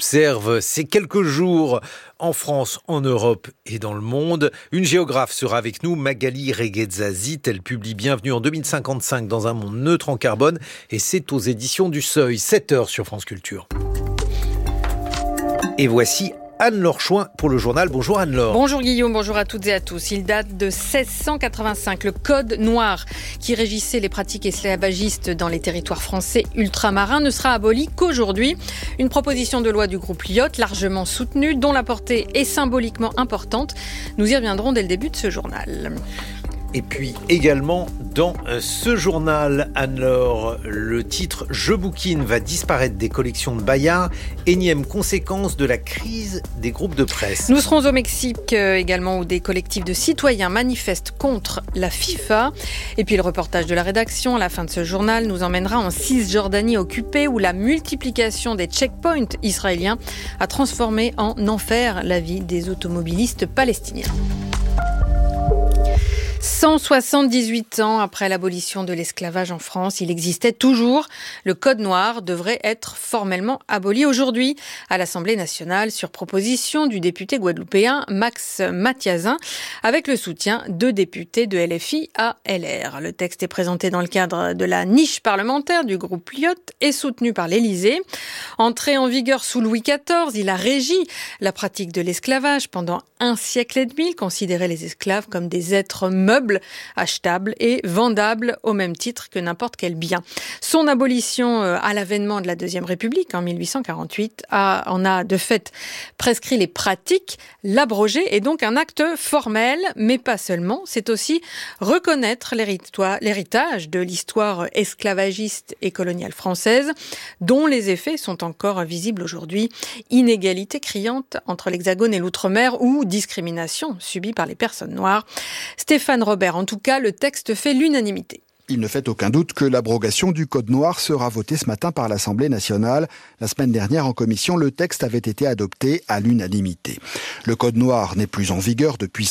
observe ces quelques jours en France, en Europe et dans le monde. Une géographe sera avec nous, Magali Reguetzazit. Elle publie Bienvenue en 2055 dans un monde neutre en carbone et c'est aux éditions du Seuil, 7h sur France Culture. Et voici Anne-Laure Chouin pour le journal. Bonjour Anne-Laure. Bonjour Guillaume, bonjour à toutes et à tous. Il date de 1685. Le Code noir qui régissait les pratiques esclavagistes dans les territoires français ultramarins ne sera aboli qu'aujourd'hui. Une proposition de loi du groupe Lyotte largement soutenue, dont la portée est symboliquement importante. Nous y reviendrons dès le début de ce journal. Et puis également dans ce journal, Anne-Laure, le titre « Je bouquine » va disparaître des collections de Bayard. Énième conséquence de la crise des groupes de presse. Nous serons au Mexique également où des collectifs de citoyens manifestent contre la FIFA. Et puis le reportage de la rédaction à la fin de ce journal nous emmènera en Cisjordanie occupée où la multiplication des checkpoints israéliens a transformé en enfer la vie des automobilistes palestiniens. 178 ans après l'abolition de l'esclavage en France, il existait toujours. Le Code noir devrait être formellement aboli aujourd'hui à l'Assemblée nationale sur proposition du député guadeloupéen Max Mathiazin avec le soutien de députés de LFI à LR. Le texte est présenté dans le cadre de la niche parlementaire du groupe Lyotte et soutenu par l'Élysée. Entré en vigueur sous Louis XIV, il a régi la pratique de l'esclavage pendant un siècle et demi. Il considérait les esclaves comme des êtres meubles, achetables et vendables au même titre que n'importe quel bien. Son abolition à l'avènement de la Deuxième République en 1848 en a de fait prescrit les pratiques. L'abroger est donc un acte formel, mais pas seulement. C'est aussi reconnaître l'héritage de l'histoire esclavagiste et coloniale française, dont les effets sont encore visibles aujourd'hui. Inégalité criante entre l'Hexagone et l'Outre-mer ou discrimination subie par les personnes noires. Stéphane Robert, en tout cas, le texte fait l'unanimité. Il ne fait aucun doute que l'abrogation du Code noir sera votée ce matin par l'Assemblée nationale. La semaine dernière, en commission, le texte avait été adopté à l'unanimité. Le Code noir n'est plus en vigueur depuis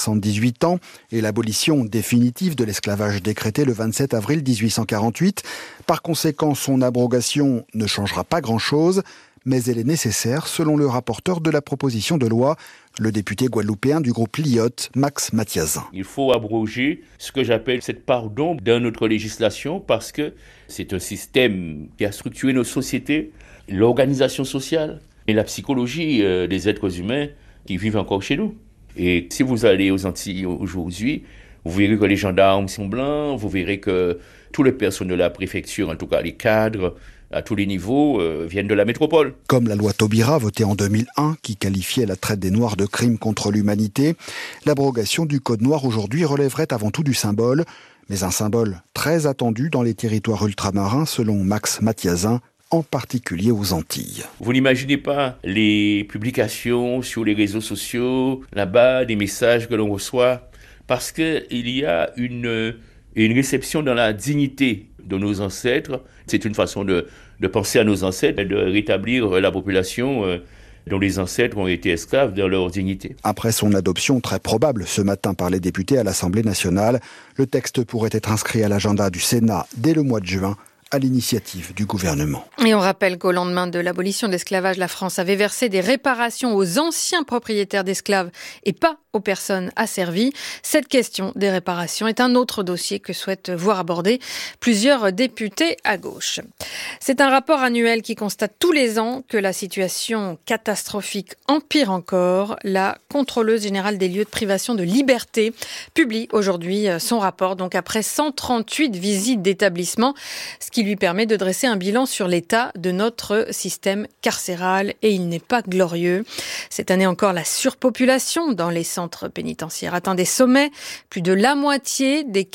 178 ans et l'abolition définitive de l'esclavage décrétée le 27 avril 1848. Par conséquent, son abrogation ne changera pas grand-chose, mais elle est nécessaire selon le rapporteur de la proposition de loi, le député guadeloupéen du groupe Lyotte, Max Mathiazin. Il faut abroger ce que j'appelle cette part d'ombre dans notre législation parce que c'est un système qui a structuré nos sociétés, l'organisation sociale et la psychologie des êtres humains qui vivent encore chez nous. Et si vous allez aux Antilles aujourd'hui, vous verrez que les gendarmes sont blancs, vous verrez que tous les personnels de la préfecture, en tout cas les cadres, à tous les niveaux, viennent de la métropole. Comme la loi Taubira votée en 2001, qui qualifiait la traite des Noirs de crime contre l'humanité, l'abrogation du Code noir aujourd'hui relèverait avant tout du symbole, mais un symbole très attendu dans les territoires ultramarins, selon Max Mathiazin, en particulier aux Antilles. Vous n'imaginez pas les publications sur les réseaux sociaux, là-bas, des messages que l'on reçoit, parce qu'il y a une réception dans la dignité de nos ancêtres. C'est une façon de penser à nos ancêtres et de rétablir la population dont les ancêtres ont été esclaves dans leur dignité. Après son adoption très probable ce matin par les députés à l'Assemblée nationale, le texte pourrait être inscrit à l'agenda du Sénat dès le mois de juin, à l'initiative du gouvernement. Et on rappelle qu'au lendemain de l'abolition de l'esclavage, la France avait versé des réparations aux anciens propriétaires d'esclaves et pas aux personnes asservies. Cette question des réparations est un autre dossier que souhaitent voir aborder plusieurs députés à gauche. C'est un rapport annuel qui constate tous les ans que la situation catastrophique empire encore. La contrôleuse générale des lieux de privation de liberté publie aujourd'hui son rapport, donc après 138 visites d'établissement, ce qui lui permet de dresser un bilan sur l'état de notre système carcéral et il n'est pas glorieux. Cette année encore, la surpopulation dans les centres pénitentiaires atteint des sommets. Plus de la moitié des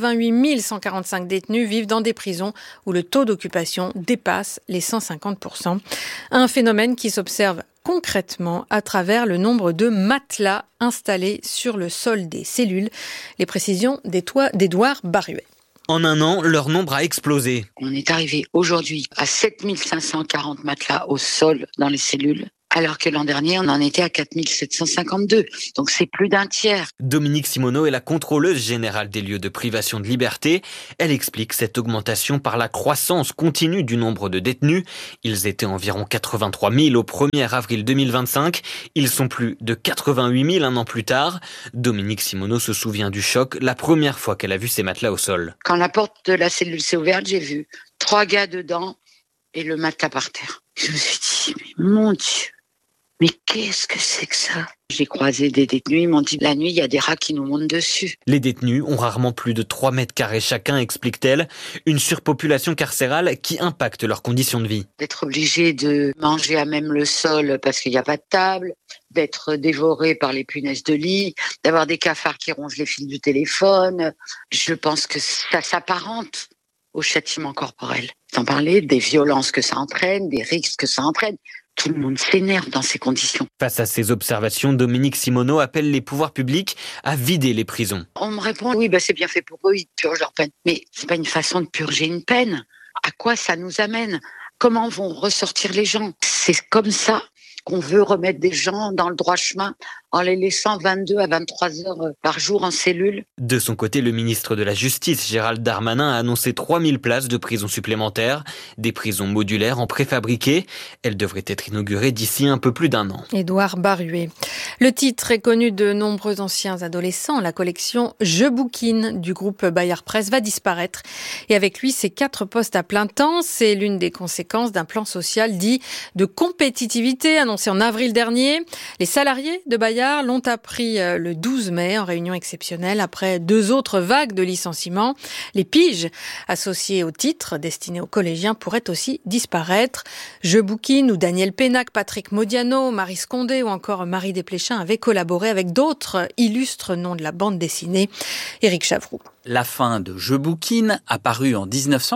88 145 détenus vivent dans des prisons où le taux d'occupation dépasse les 150%. Un phénomène qui s'observe concrètement à travers le nombre de matelas installés sur le sol des cellules. Les précisions d'Édouard Baruet. En un an, leur nombre a explosé. On est arrivé aujourd'hui à 7540 matelas au sol dans les cellules. alors que l'an dernier, on en était à 4752. Donc c'est plus d'un tiers. Dominique Simoneau est la contrôleuse générale des lieux de privation de liberté. Elle explique cette augmentation par la croissance continue du nombre de détenus. Ils étaient environ 83 000 au 1er avril 2025. Ils sont plus de 88 000 un an plus tard. Dominique Simoneau se souvient du choc la première fois qu'elle a vu ces matelas au sol. Quand la porte de la cellule s'est ouverte, j'ai vu 3 gars dedans et le matelas par terre. Je me suis dit, mais mon Dieu, mais qu'est-ce que c'est que ça ? J'ai croisé des détenus, ils m'ont dit, la nuit, il y a des rats qui nous montent dessus. Les détenus ont rarement plus de 3 mètres carrés chacun, explique-t-elle. Une surpopulation carcérale qui impacte leurs conditions de vie. D'être obligé de manger à même le sol parce qu'il n'y a pas de table, d'être dévoré par les punaises de lit, d'avoir des cafards qui rongent les fils du téléphone. Je pense que ça s'apparente au châtiment corporel. Sans parler des violences que ça entraîne, des risques que ça entraîne. Tout le monde s'énerve dans ces conditions. Face à ces observations, Dominique Simoneau appelle les pouvoirs publics à vider les prisons. On me répond, oui, c'est bien fait pour eux, ils purgent leur peine. Mais c'est pas une façon de purger une peine. À quoi ça nous amène ? Comment vont ressortir les gens ? C'est comme ça qu'on veut remettre des gens dans le droit chemin en les laissant 22 à 23 heures par jour en cellule. De son côté, le ministre de la Justice, Gérald Darmanin, a annoncé 3000 places de prison supplémentaires, des prisons modulaires en préfabriqué. Elles devraient être inaugurées d'ici un peu plus d'un an. Édouard Baruet. Le titre est connu de nombreux anciens adolescents. La collection Je bouquine du groupe Bayard Presse va disparaître. Et avec lui, ses 4 postes à plein temps. C'est l'une des conséquences d'un plan social dit de compétitivité annoncé en avril dernier. Les salariés de Bayard l'ont appris le 12 mai en réunion exceptionnelle après 2 autres vagues de licenciements. Les piges associées au titre destiné aux collégiens pourraient aussi disparaître. Je bouquine où Daniel Pénac, Patrick Modiano, Marie Scondé ou encore Marie Desplechin avaient collaboré avec d'autres illustres noms de la bande dessinée. Éric Chavroux. La fin de Je bouquine, apparue en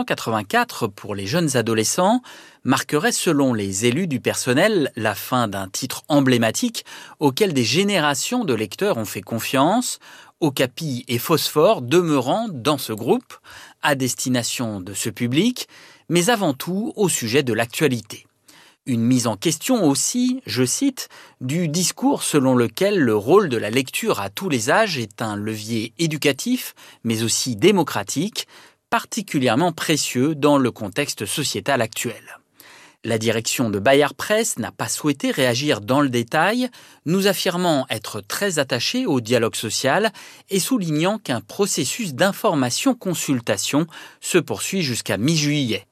1984 pour les jeunes adolescents, marquerait selon les élus du personnel la fin d'un titre emblématique auquel des générations de lecteurs ont fait confiance, Okapi et Phosphore demeurant dans ce groupe, à destination de ce public, mais avant tout au sujet de l'actualité. Une mise en question aussi, je cite, du discours selon lequel le rôle de la lecture à tous les âges est un levier éducatif, mais aussi démocratique, particulièrement précieux dans le contexte sociétal actuel. La direction de Bayard Presse n'a pas souhaité réagir dans le détail, nous affirmant être très attachés au dialogue social et soulignant qu'un processus d'information-consultation se poursuit jusqu'à mi-juillet.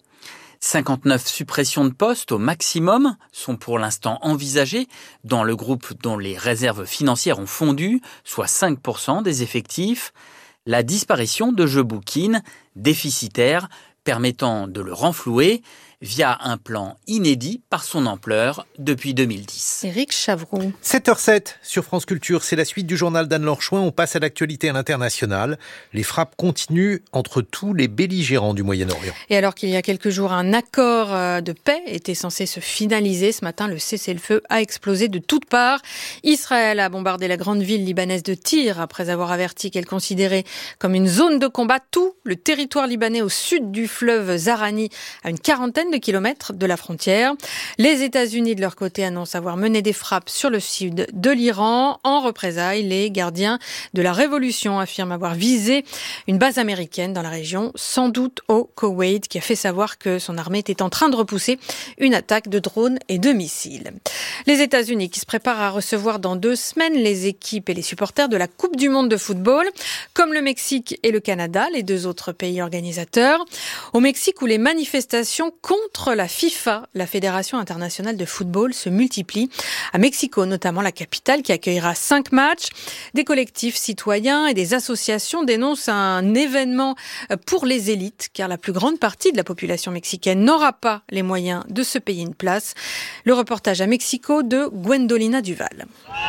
59 suppressions de postes au maximum sont pour l'instant envisagées dans le groupe dont les réserves financières ont fondu, soit 5% des effectifs. La disparition de Je bouquine, déficitaire, permettant de le renflouer via un plan inédit par son ampleur depuis 2010. Éric Chavroux. 7h07 sur France Culture, c'est la suite du journal d'Anne-Laure Chouin. On passe à l'actualité à l'international. Les frappes continuent entre tous les belligérants du Moyen-Orient. Et alors qu'il y a quelques jours, un accord de paix était censé se finaliser, ce matin, le cessez-le-feu a explosé de toutes parts. Israël a bombardé la grande ville libanaise de Tyr après avoir averti qu'elle considérait comme une zone de combat tout le territoire libanais au sud du fleuve Zahrani, à une quarantaine de kilomètres de la frontière. Les États-Unis, de leur côté, annoncent avoir mené des frappes sur le sud de l'Iran. En représailles, les gardiens de la révolution affirment avoir visé une base américaine dans la région, sans doute au Koweït, qui a fait savoir que son armée était en train de repousser une attaque de drones et de missiles. Les États-Unis qui se préparent à recevoir dans 2 semaines les équipes et les supporters de la Coupe du monde de football, comme le Mexique et le Canada, les 2 autres pays organisateurs. Au Mexique, où les manifestations contre la FIFA, la Fédération internationale de football, se multiplient. À Mexico, notamment la capitale, qui accueillera 5 matchs. Des collectifs citoyens et des associations dénoncent un événement pour les élites, car la plus grande partie de la population mexicaine n'aura pas les moyens de se payer une place. Le reportage à Mexico de Gwendolina Duval.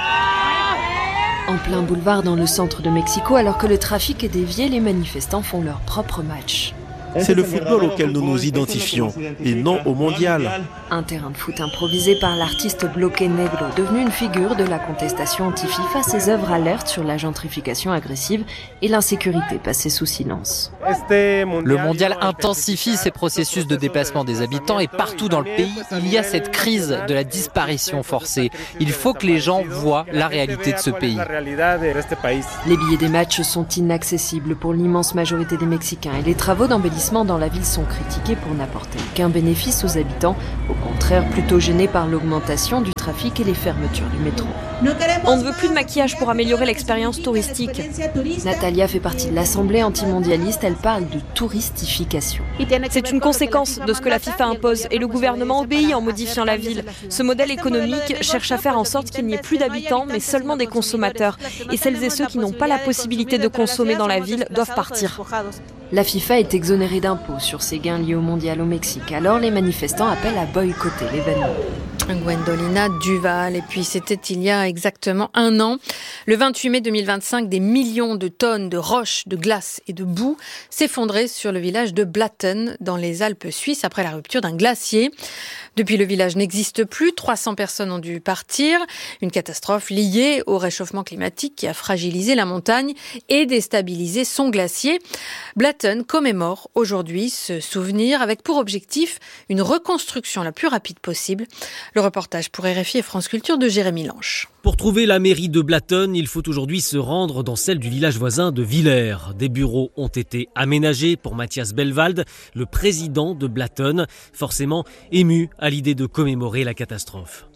En plein boulevard dans le centre de Mexico, alors que le trafic est dévié, les manifestants font leur propre match. C'est le football auquel nous nous identifions et non au mondial. Un terrain de foot improvisé par l'artiste Bloque Negro, devenu une figure de la contestation anti-FIFA. Ses œuvres alertent sur la gentrification agressive et l'insécurité passée sous silence. Le mondial intensifie ces processus de déplacement des habitants et partout dans le pays, il y a cette crise de la disparition forcée. Il faut que les gens voient la réalité de ce pays. Les billets des matchs sont inaccessibles pour l'immense majorité des Mexicains et les travaux d'embellissement dans la ville sont critiqués pour n'apporter aucun bénéfice aux habitants, au contraire plutôt gênés par l'augmentation du trafic et les fermetures du métro. On ne veut plus de maquillage pour améliorer l'expérience touristique. Natalia fait partie de l'Assemblée antimondialiste, elle parle de touristification. C'est une conséquence de ce que la FIFA impose et le gouvernement obéit en modifiant la ville. Ce modèle économique cherche à faire en sorte qu'il n'y ait plus d'habitants mais seulement des consommateurs. Et celles et ceux qui n'ont pas la possibilité de consommer dans la ville doivent partir. La FIFA est exonérée d'impôts sur ses gains liés au mondial au Mexique. Alors les manifestants appellent à boycotter l'événement. Gwendolina Duval. Et puis c'était il y a exactement un an. Le 28 mai 2025, des millions de tonnes de roches, de glace et de boue s'effondraient sur le village de Blatten dans les Alpes suisses après la rupture d'un glacier. Depuis, le village n'existe plus. 300 personnes ont dû partir. Une catastrophe liée au réchauffement climatique qui a fragilisé la montagne et déstabilisé son glacier. Blatten commémore aujourd'hui ce souvenir avec pour objectif une reconstruction la plus rapide possible. Le reportage pour RFI et France Culture de Jérémy Lanche. Pour trouver la mairie de Blatten, il faut aujourd'hui se rendre dans celle du village voisin de Villers. Des bureaux ont été aménagés pour Matthias Bellwald, le président de Blatten, forcément ému à l'idée de commémorer la catastrophe.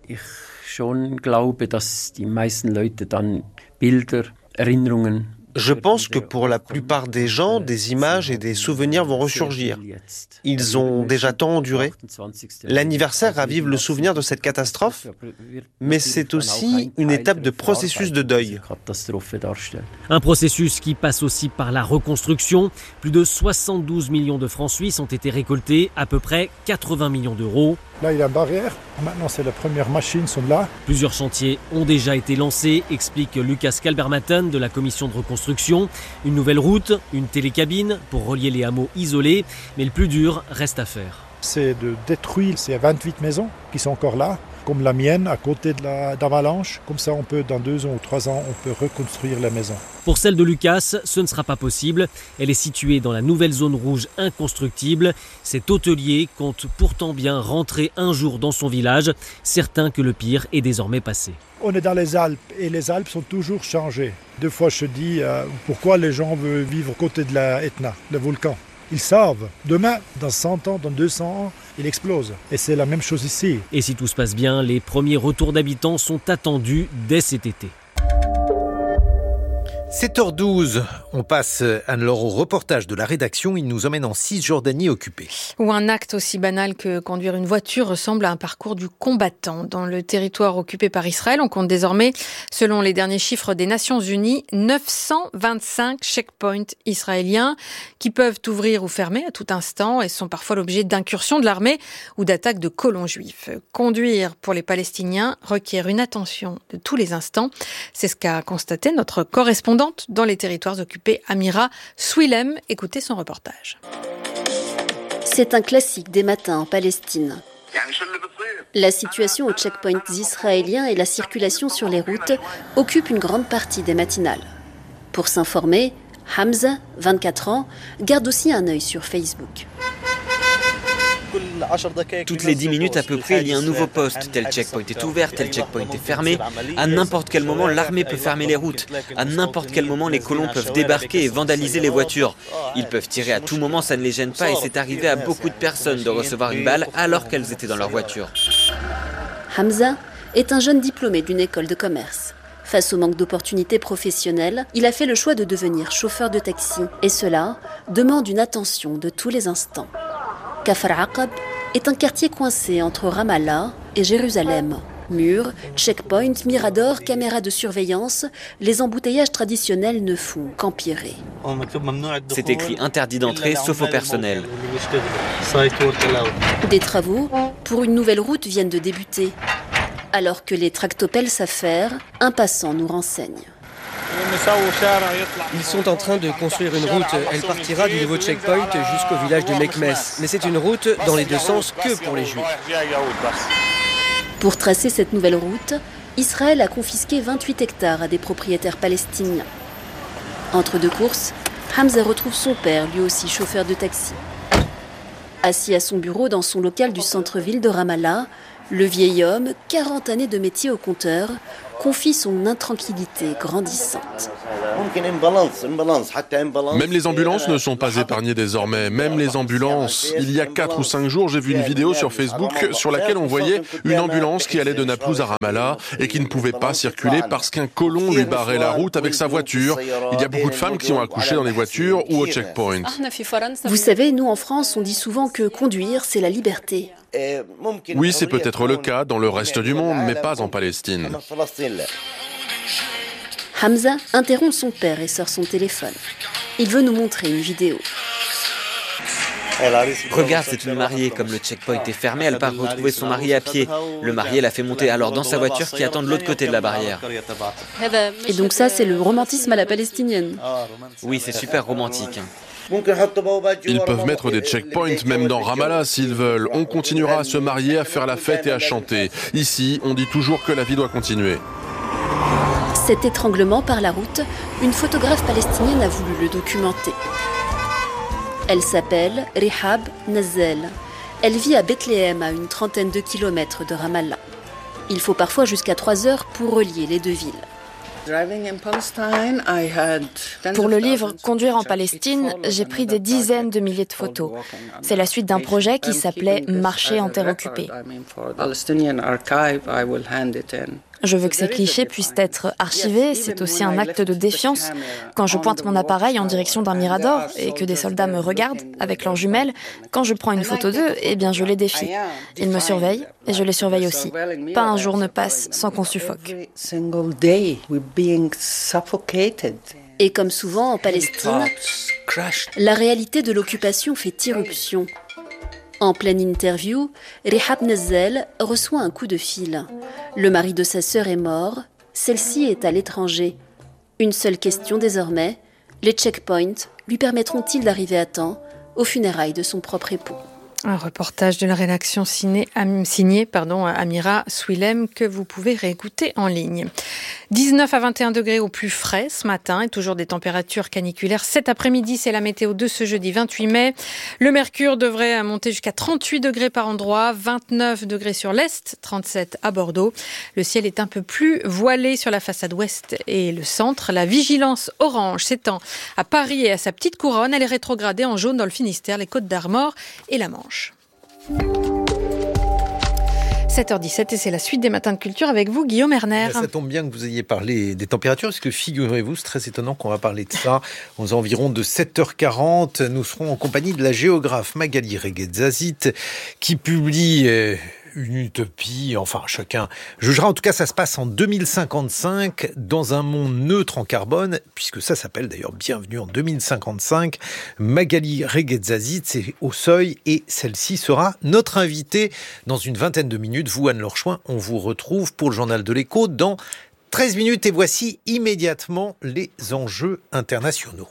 Je pense que pour la plupart des gens, des images et des souvenirs vont ressurgir. Ils ont déjà tant enduré. L'anniversaire ravive le souvenir de cette catastrophe, mais c'est aussi une étape de processus de deuil. Un processus qui passe aussi par la reconstruction. Plus de 72 millions de francs suisses ont été récoltés, à peu près 80 millions d'euros. Là, il y a une barrière. Maintenant, c'est les premières machines sont là. Plusieurs chantiers ont déjà été lancés, explique Lucas Kalbermatten de la commission de reconstruction. Une nouvelle route, une télécabine pour relier les hameaux isolés, mais le plus dur reste à faire. C'est de détruire ces 28 maisons qui sont encore là, comme la mienne, à côté d'Avalanche. Comme ça, dans 2 ans ou 3 ans, on peut reconstruire la maison. Pour celle de Lucas, ce ne sera pas possible. Elle est située dans la nouvelle zone rouge inconstructible. Cet hôtelier compte pourtant bien rentrer un jour dans son village, certain que le pire est désormais passé. On est dans les Alpes et les Alpes sont toujours changées. 2 fois, je dis pourquoi les gens veulent vivre à côté de la Etna, le volcan. Ils savent, demain, dans 100 ans, dans 200 ans, il explose. Et c'est la même chose ici. Et si tout se passe bien, les premiers retours d'habitants sont attendus dès cet été. 7h12, on passe alors au reportage de la rédaction. Il nous emmène en Cisjordanie occupée. Où un acte aussi banal que conduire une voiture ressemble à un parcours du combattant. Dans le territoire occupé par Israël, on compte désormais, selon les derniers chiffres des Nations Unies, 925 checkpoints israéliens qui peuvent ouvrir ou fermer à tout instant et sont parfois l'objet d'incursions de l'armée ou d'attaques de colons juifs. Conduire pour les Palestiniens requiert une attention de tous les instants. C'est ce qu'a constaté notre correspondante dans les territoires occupés, Amira Swilem. Écoutez son reportage. C'est un classique des matins en Palestine. La situation aux checkpoints israéliens et la circulation sur les routes occupent une grande partie des matinales. Pour s'informer, Hamza, 24 ans, garde aussi un œil sur Facebook. Toutes les 10 minutes à peu près, il y a un nouveau poste. Tel checkpoint est ouvert, tel checkpoint est fermé. À n'importe quel moment, l'armée peut fermer les routes. À n'importe quel moment, les colons peuvent débarquer et vandaliser les voitures. Ils peuvent tirer à tout moment, ça ne les gêne pas et c'est arrivé à beaucoup de personnes de recevoir une balle alors qu'elles étaient dans leur voiture. Hamza est un jeune diplômé d'une école de commerce. Face au manque d'opportunités professionnelles, il a fait le choix de devenir chauffeur de taxi. Et cela demande une attention de tous les instants. Kafar Aqab est un quartier coincé entre Ramallah et Jérusalem. Murs, checkpoints, miradors, caméras de surveillance, les embouteillages traditionnels ne font qu'empirer. C'est écrit interdit d'entrer sauf au personnel. Des travaux pour une nouvelle route viennent de débuter. Alors que les tractopelles s'affairent, un passant nous renseigne. Ils sont en train de construire une route. Elle partira du nouveau checkpoint jusqu'au village de Mekmes. Mais c'est une route dans les deux sens que pour les Juifs. Pour tracer cette nouvelle route, Israël a confisqué 28 hectares à des propriétaires palestiniens. Entre deux courses, Hamza retrouve son père, lui aussi chauffeur de taxi. Assis à son bureau dans son local du centre-ville de Ramallah, le vieil homme, 40 années de métier au compteur, confie son intranquillité grandissante. Même les ambulances ne sont pas épargnées désormais. Même les ambulances. Il y a 4 ou 5 jours, j'ai vu une vidéo sur Facebook sur laquelle on voyait une ambulance qui allait de Naplouse à Ramallah et qui ne pouvait pas circuler parce qu'un colon lui barrait la route avec sa voiture. Il y a beaucoup de femmes qui ont accouché dans les voitures ou au checkpoint. Vous savez, nous en France, on dit souvent que conduire, c'est la liberté. Oui, c'est peut-être le cas dans le reste du monde, mais pas en Palestine. Hamza interrompt son père et sort son téléphone. Il veut nous montrer une vidéo. Regarde, c'est une mariée. Comme le checkpoint est fermé, elle part retrouver son mari à pied. Le mari la fait monter alors dans sa voiture qui attend de l'autre côté de la barrière. Et donc ça, c'est le romantisme à la palestinienne. Oui, c'est super romantique. Ils peuvent mettre des checkpoints même dans Ramallah s'ils veulent. On continuera à se marier, à faire la fête et à chanter. Ici, on dit toujours que la vie doit continuer. Cet étranglement par la route, une photographe palestinienne a voulu le documenter. Elle s'appelle Rihab Nazel. Elle vit à Bethléem, à une trentaine de kilomètres de Ramallah. Il faut parfois jusqu'à 3 heures pour relier les deux villes. Pour le livre « Conduire en Palestine », j'ai pris des dizaines de milliers de photos. C'est la suite d'un projet qui s'appelait « Marcher en terre occupée ». Je veux que ces clichés puissent être archivés, c'est aussi un acte de défiance. Quand je pointe mon appareil en direction d'un mirador et que des soldats me regardent avec leurs jumelles, quand je prends une photo d'eux, eh bien je les défie. Ils me surveillent et je les surveille aussi. Pas un jour ne passe sans qu'on suffoque. Et comme souvent en Palestine, la réalité de l'occupation fait irruption. En pleine interview, Rihab Nazel reçoit un coup de fil. Le mari de sa sœur est mort, celle-ci est à l'étranger. Une seule question désormais, les checkpoints lui permettront-ils d'arriver à temps aux funérailles de son propre époux ? Un reportage de la rédaction signé Amira Swilem que vous pouvez réécouter en ligne. 19 à 21 degrés au plus frais ce matin et toujours des températures caniculaires cet après-midi. C'est la météo de ce jeudi 28 mai. Le mercure devrait monter jusqu'à 38 degrés par endroit, 29 degrés sur l'est, 37 à Bordeaux. Le ciel est un peu plus voilé sur la façade ouest et le centre. La vigilance orange s'étend à Paris et à sa petite couronne. Elle est rétrogradée en jaune dans le Finistère, les Côtes-d'Armor et la Manche. 7h17 et c'est la suite des Matins de Culture avec vous, Guillaume Erner. Ça tombe bien que vous ayez parlé des températures, parce que figurez-vous, c'est très étonnant qu'on va parler de ça aux environs de 7h40. Nous serons en compagnie de la géographe Magali Reguetzazit qui publie une utopie, enfin chacun jugera. En tout cas, ça se passe en 2055 dans un monde neutre en carbone, puisque ça s'appelle d'ailleurs Bienvenue en 2055. Magali Reguetzazit, c'est au seuil et celle-ci sera notre invitée dans une vingtaine de minutes. Vous, Anne-Laure Chouin, on vous retrouve pour le journal de l'écho dans 13 minutes et voici immédiatement les enjeux internationaux.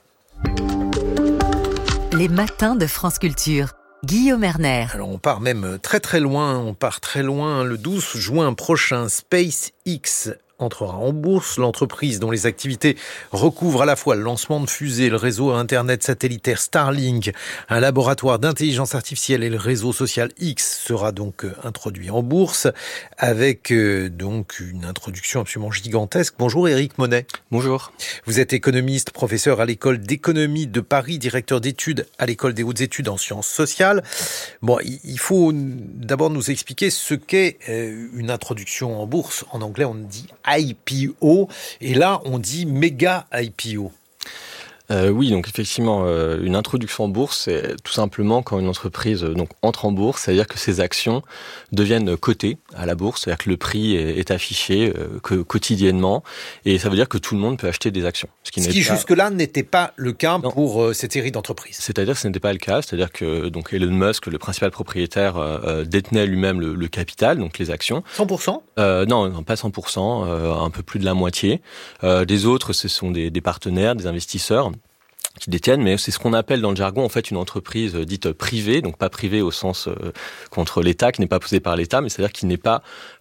Les matins de France Culture. Guillaume Erner. Alors on part même très très loin, le 12 juin prochain, SpaceX entrera en bourse. L'entreprise dont les activités recouvrent à la fois le lancement de fusées, le réseau Internet satellitaire Starlink, un laboratoire d'intelligence artificielle et le réseau social X sera donc introduit en bourse avec donc une introduction absolument gigantesque. Bonjour Éric Monet. Bonjour. Vous êtes économiste, professeur à l'école d'économie de Paris, directeur d'études à l'école des hautes études en sciences sociales. Bon, il faut d'abord nous expliquer ce qu'est une introduction en bourse. En anglais, on dit IPO, et là on dit méga IPO. Oui, donc effectivement, une introduction en bourse, c'est tout simplement quand une entreprise entre en bourse, c'est-à-dire que ses actions deviennent cotées à la bourse, c'est-à-dire que le prix est affiché quotidiennement, et ça veut dire que tout le monde peut acheter des actions. Ce qui jusque-là n'était pas le cas pour cette série d'entreprises. C'est-à-dire que ce n'était pas le cas, c'est-à-dire que donc Elon Musk, le principal propriétaire, détenait lui-même le capital, donc les actions. 100% ? Non, pas 100%, un peu plus de la moitié. Des autres, ce sont des partenaires, des investisseurs qui détiennent, mais c'est ce qu'on appelle dans le jargon en fait une entreprise dite privée, donc pas privée au sens contre l'État, qui n'est pas posée par l'État, mais c'est-à-dire qui n'est pas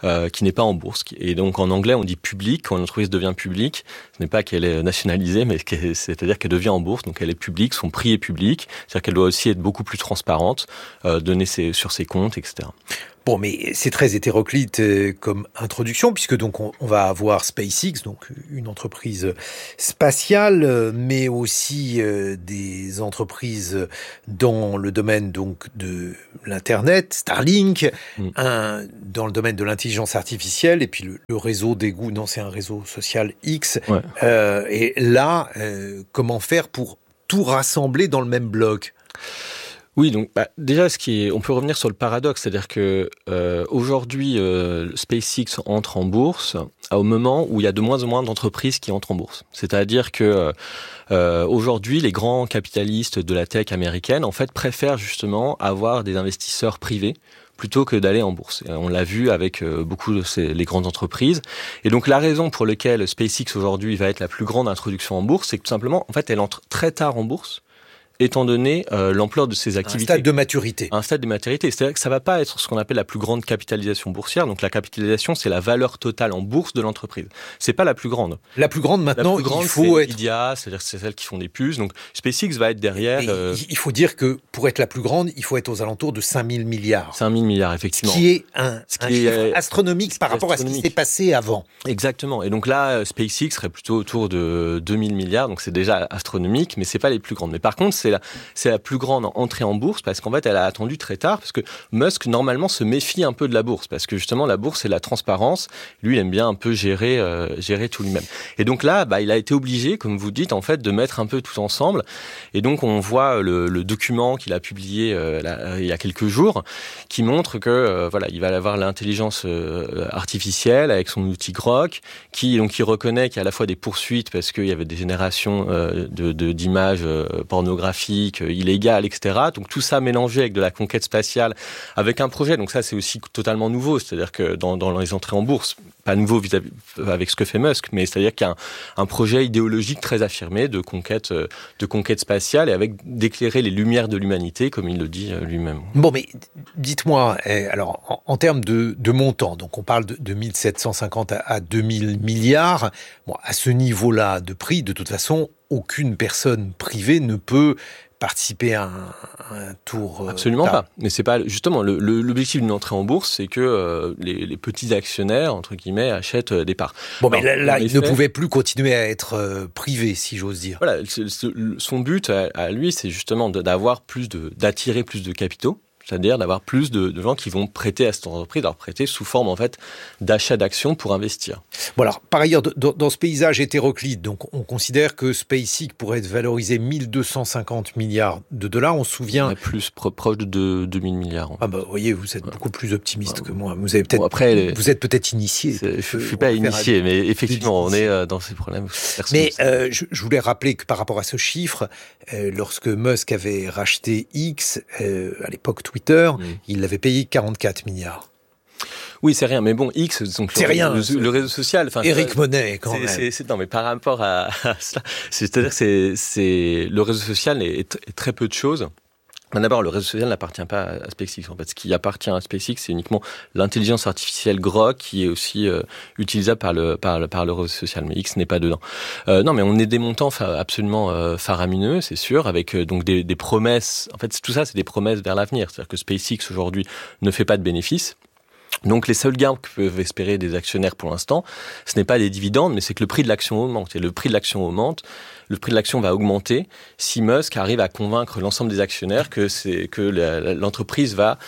en bourse. Et donc en anglais on dit public, quand une entreprise devient publique, ce n'est pas qu'elle est nationalisée, mais c'est-à-dire qu'elle devient en bourse, donc elle est publique, son prix est public, c'est-à-dire qu'elle doit aussi être beaucoup plus transparente, donner sur ses comptes, etc. Bon, mais c'est très hétéroclite comme introduction, puisque donc on va avoir SpaceX, donc une entreprise spatiale, mais aussi des entreprises dans le domaine donc de l'internet, Starlink, dans le domaine de l'intelligence artificielle, et puis le réseau d'égout, non, c'est un réseau social X. Ouais. Et là, comment faire pour tout rassembler dans le même bloc ? Oui, donc déjà, on peut revenir sur le paradoxe, c'est-à-dire que aujourd'hui, SpaceX entre en bourse au moment où il y a de moins en moins d'entreprises qui entrent en bourse. C'est-à-dire que aujourd'hui, les grands capitalistes de la tech américaine, en fait, préfèrent justement avoir des investisseurs privés plutôt que d'aller en bourse. Et on l'a vu avec beaucoup de les grandes entreprises. Et donc la raison pour laquelle SpaceX aujourd'hui va être la plus grande introduction en bourse, c'est que tout simplement, en fait, elle entre très tard en bourse, étant donné l'ampleur de ses activités. Un stade de maturité. Un stade de maturité. C'est-à-dire que ça ne va pas être ce qu'on appelle la plus grande capitalisation boursière. Donc la capitalisation, c'est la valeur totale en bourse de l'entreprise. C'est pas la plus grande. La plus grande maintenant, il faut c'est être... Nvidia, c'est-à-dire que c'est celles qui font des puces. Donc SpaceX va être derrière... Il faut dire que pour être la plus grande, il faut être aux alentours de 5 000 milliards. 5 000 milliards, effectivement. Ce qui est un chiffre astronomique par rapport à ce qui s'est passé avant. Exactement. Et donc là, SpaceX serait plutôt autour de 2 000 milliards. Donc c'est déjà astronomique, mais c'est pas les plus grandes. Mais par contre, c'est la plus grande entrée en bourse parce qu'en fait, elle a attendu très tard parce que Musk, normalement, se méfie un peu de la bourse parce que justement, la bourse, c'est la transparence. Lui, il aime bien un peu gérer tout lui-même. Et donc là, il a été obligé, comme vous dites, en fait, de mettre un peu tout ensemble. Et donc, on voit le document qu'il a publié il y a quelques jours qui montre que, il va avoir l'intelligence artificielle avec son outil Grok qui reconnaît qu'il y a à la fois des poursuites parce qu'il y avait des générations d'images pornographiques, illégales, etc. Donc tout ça mélangé avec de la conquête spatiale, avec un projet. Donc ça, c'est aussi totalement nouveau. C'est-à-dire que dans les entrées en bourse, pas nouveau vis-à-vis avec ce que fait Musk, mais c'est-à-dire qu'il y a un projet idéologique très affirmé de conquête spatiale et avec d'éclairer les lumières de l'humanité, comme il le dit lui-même. Bon, mais dites-moi, alors en termes de montant, donc on parle de 1750 à 2000 milliards. Bon, à ce niveau-là de prix, de toute façon, aucune personne privée ne peut participer à un tour. Absolument pas. Mais c'est pas justement l'objectif d'une entrée en bourse, c'est que les petits actionnaires entre guillemets achètent des parts. Bon, mais là il ne pouvait plus continuer à être privé, si j'ose dire. Voilà, son but à lui, c'est justement d'attirer plus de capitaux. C'est-à-dire d'avoir plus de gens qui vont prêter à cette entreprise, leur prêter sous forme en fait d'achat d'actions pour investir. Bon alors, par ailleurs, dans ce paysage hétéroclite, donc on considère que SpaceX pourrait être valorisé 1250 milliards de dollars. On se souvient... Plus proche de 2000 milliards. Ah vous voyez, vous êtes beaucoup plus optimiste que moi. Vous avez peut-être, vous êtes peut-être initié. Je suis pas initié, mais effectivement, on est dans ces problèmes. Mais je voulais rappeler que par rapport à ce chiffre, lorsque Musk avait racheté X, à l'époque Twitter, il l'avait payé 44 milliards. Oui, c'est rien. Mais bon, X, donc c'est rien. Le réseau social. Eric Monet, quand même. Non, mais par rapport à cela, c'est-à-dire que le réseau social est très peu de choses. D'abord, le réseau social n'appartient pas à SpaceX. En fait, ce qui appartient à SpaceX, c'est uniquement l'intelligence artificielle Grok qui est aussi utilisable par le réseau social. Mais X n'est pas dedans. Non, mais on est des montants absolument faramineux, c'est sûr, avec donc des promesses. En fait, tout ça, c'est des promesses vers l'avenir. C'est-à-dire que SpaceX aujourd'hui ne fait pas de bénéfices. Donc les seuls gains que peuvent espérer des actionnaires pour l'instant, ce n'est pas des dividendes, mais c'est que le prix de l'action augmente. Et le prix de l'action augmente, le prix de l'action va augmenter si Musk arrive à convaincre l'ensemble des actionnaires que l'entreprise va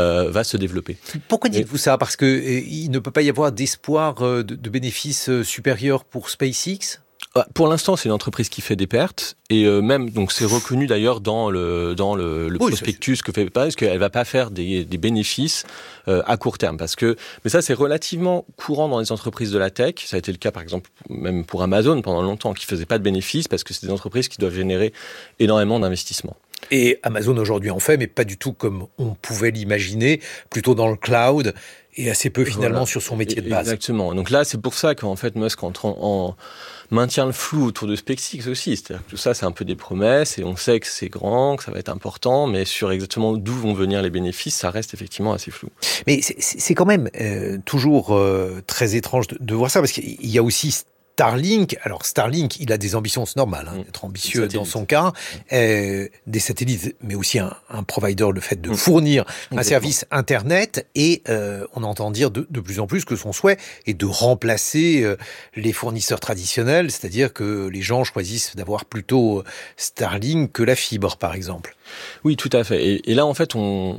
se développer. Pourquoi dites-vous ça ? Parce qu'il ne peut pas y avoir d'espoir de bénéfices supérieurs pour SpaceX ? Pour l'instant, c'est une entreprise qui fait des pertes et même donc c'est reconnu d'ailleurs dans le prospectus que fait parce qu'elle va pas faire des bénéfices à court terme mais ça c'est relativement courant dans les entreprises de la tech. Ça a été le cas par exemple même pour Amazon pendant longtemps qui faisait pas de bénéfices parce que c'est des entreprises qui doivent générer énormément d'investissements. Et Amazon aujourd'hui en fait, mais pas du tout comme on pouvait l'imaginer, plutôt dans le cloud et assez peu finalement sur son métier de base. Exactement. Donc là, c'est pour ça qu'en fait Musk en maintient le flou autour de SpaceX aussi. C'est-à-dire que tout ça, c'est un peu des promesses et on sait que c'est grand, que ça va être important, mais sur exactement d'où vont venir les bénéfices, ça reste effectivement assez flou. Mais c'est quand même toujours très étrange de voir ça parce qu'il y a aussi Starlink, alors Starlink, il a des ambitions, c'est normal, d'être ambitieux dans son cas, des satellites, mais aussi un provider, le fait de fournir un service Internet, et on entend dire de plus en plus que son souhait est de remplacer les fournisseurs traditionnels, c'est-à-dire que les gens choisissent d'avoir plutôt Starlink que la fibre, par exemple. Oui, tout à fait. Et là, en fait,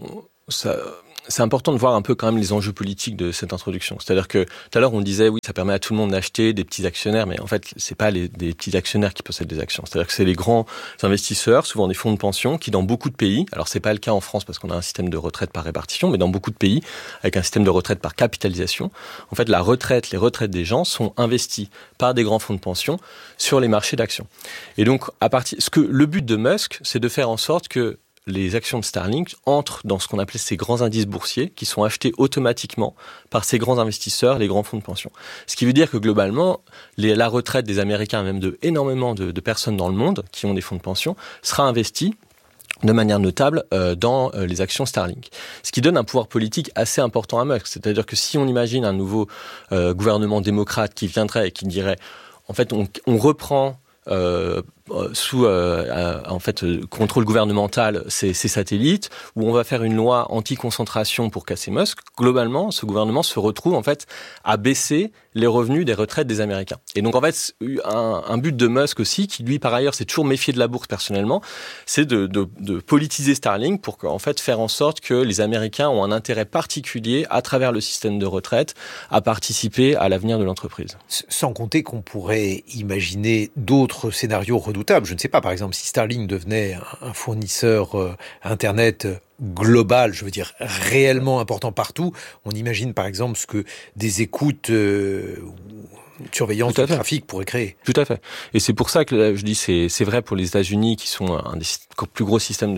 c'est important de voir un peu quand même les enjeux politiques de cette introduction. C'est-à-dire que tout à l'heure on disait oui, ça permet à tout le monde d'acheter des petits actionnaires, mais en fait c'est pas des petits actionnaires qui possèdent des actions. C'est-à-dire que c'est les grands investisseurs, souvent des fonds de pension, qui dans beaucoup de pays, alors c'est pas le cas en France parce qu'on a un système de retraite par répartition, mais dans beaucoup de pays avec un système de retraite par capitalisation, en fait les retraites des gens sont investies par des grands fonds de pension sur les marchés d'actions. Et donc le but de Musk, c'est de faire en sorte que les actions de Starlink entrent dans ce qu'on appelait ces grands indices boursiers qui sont achetés automatiquement par ces grands investisseurs, les grands fonds de pension. Ce qui veut dire que globalement, la retraite des Américains, même de énormément de personnes dans le monde qui ont des fonds de pension, sera investie de manière notable dans les actions Starlink. Ce qui donne un pouvoir politique assez important à Musk. C'est-à-dire que si on imagine un nouveau gouvernement démocrate qui viendrait et qui dirait en fait on reprend sous contrôle gouvernemental ces satellites, où on va faire une loi anti-concentration pour casser Musk, globalement, ce gouvernement se retrouve en fait à baisser les revenus des retraites des Américains. Et donc en fait, un but de Musk aussi, qui lui par ailleurs s'est toujours méfié de la bourse personnellement, c'est de politiser Starlink pour en fait faire en sorte que les Américains ont un intérêt particulier à travers le système de retraite à participer à l'avenir de l'entreprise. Sans compter qu'on pourrait imaginer d'autres scénarios redoutables. Je ne sais pas, par exemple, si Starlink devenait un fournisseur Internet global, je veux dire réellement important partout, on imagine par exemple ce que des écoutes surveillance du trafic pourrait créer. Tout à fait. Et c'est pour ça que je dis c'est vrai pour les États-Unis qui sont un des plus gros systèmes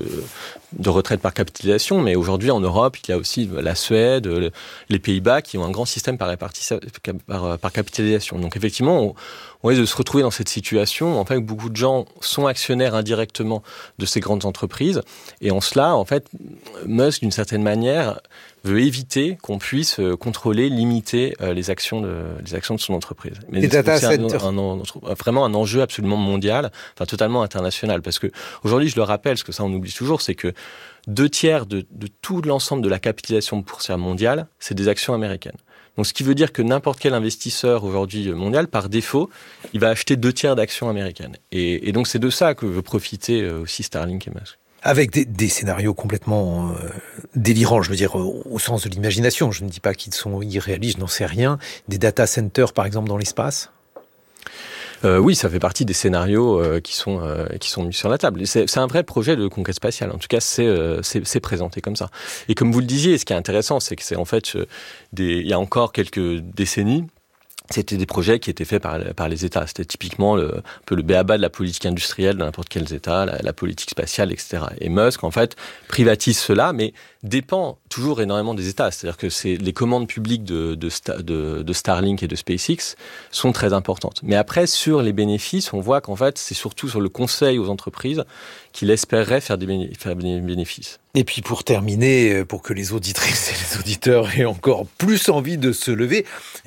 de retraite par capitalisation, mais aujourd'hui en Europe, il y a aussi la Suède, les Pays-Bas qui ont un grand système par capitalisation. Donc effectivement, on risque de se retrouver dans cette situation. En fait, beaucoup de gens sont actionnaires indirectement de ces grandes entreprises. Et en cela, en fait, Musk, d'une certaine manière, veut éviter qu'on puisse contrôler, limiter les actions de son entreprise. Mais c'est vraiment un enjeu absolument mondial, enfin totalement international. Parce que aujourd'hui, je le rappelle, parce que ça on oublie toujours, c'est que 2/3 de tout l'ensemble de la capitalisation boursière mondiale, c'est des actions américaines. Donc, ce qui veut dire que n'importe quel investisseur aujourd'hui mondial, par défaut, il va acheter 2/3 d'actions américaines. Et donc, c'est de ça que veut profiter aussi Starlink et Musk. Avec des scénarios complètement délirants, je veux dire, au sens de l'imagination. Je ne dis pas qu'ils sont irréalistes, je n'en sais rien. Des data centers, par exemple, dans l'espace ? Oui, ça fait partie des scénarios qui sont mis sur la table. C'est un vrai projet de conquête spatiale. En tout cas, c'est présenté comme ça. Et comme vous le disiez, ce qui est intéressant, c'est que c'est en fait il y a encore quelques décennies, c'était des projets qui étaient faits par les États. C'était typiquement un peu le b.a.-ba de la politique industrielle de n'importe quel État, la politique spatiale, etc. Et Musk, en fait, privatise cela, mais dépend toujours énormément des États. C'est-à-dire que les commandes publiques de Starlink et de SpaceX sont très importantes. Mais après, sur les bénéfices, on voit qu'en fait, c'est surtout sur le conseil aux entreprises qu'il espérerait faire des bénéfices. Et puis pour terminer, pour que les auditrices et les auditeurs aient encore plus envie de se lever,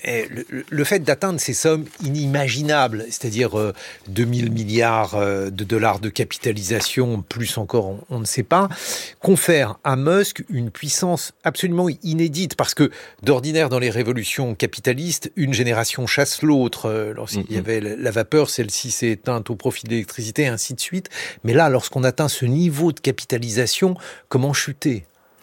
le fait d'atteindre ces sommes inimaginables, c'est-à-dire 2000 milliards de dollars de capitalisation, plus encore on ne sait pas, confère à Musk une puissance absolument inédite, parce que d'ordinaire dans les révolutions capitalistes, une génération chasse l'autre. Lorsqu'il y avait la vapeur, celle-ci s'est éteinte au profit de l'électricité, et ainsi de suite. Mais là, lorsqu'on atteint ce niveau de capitalisation, comment chuter ?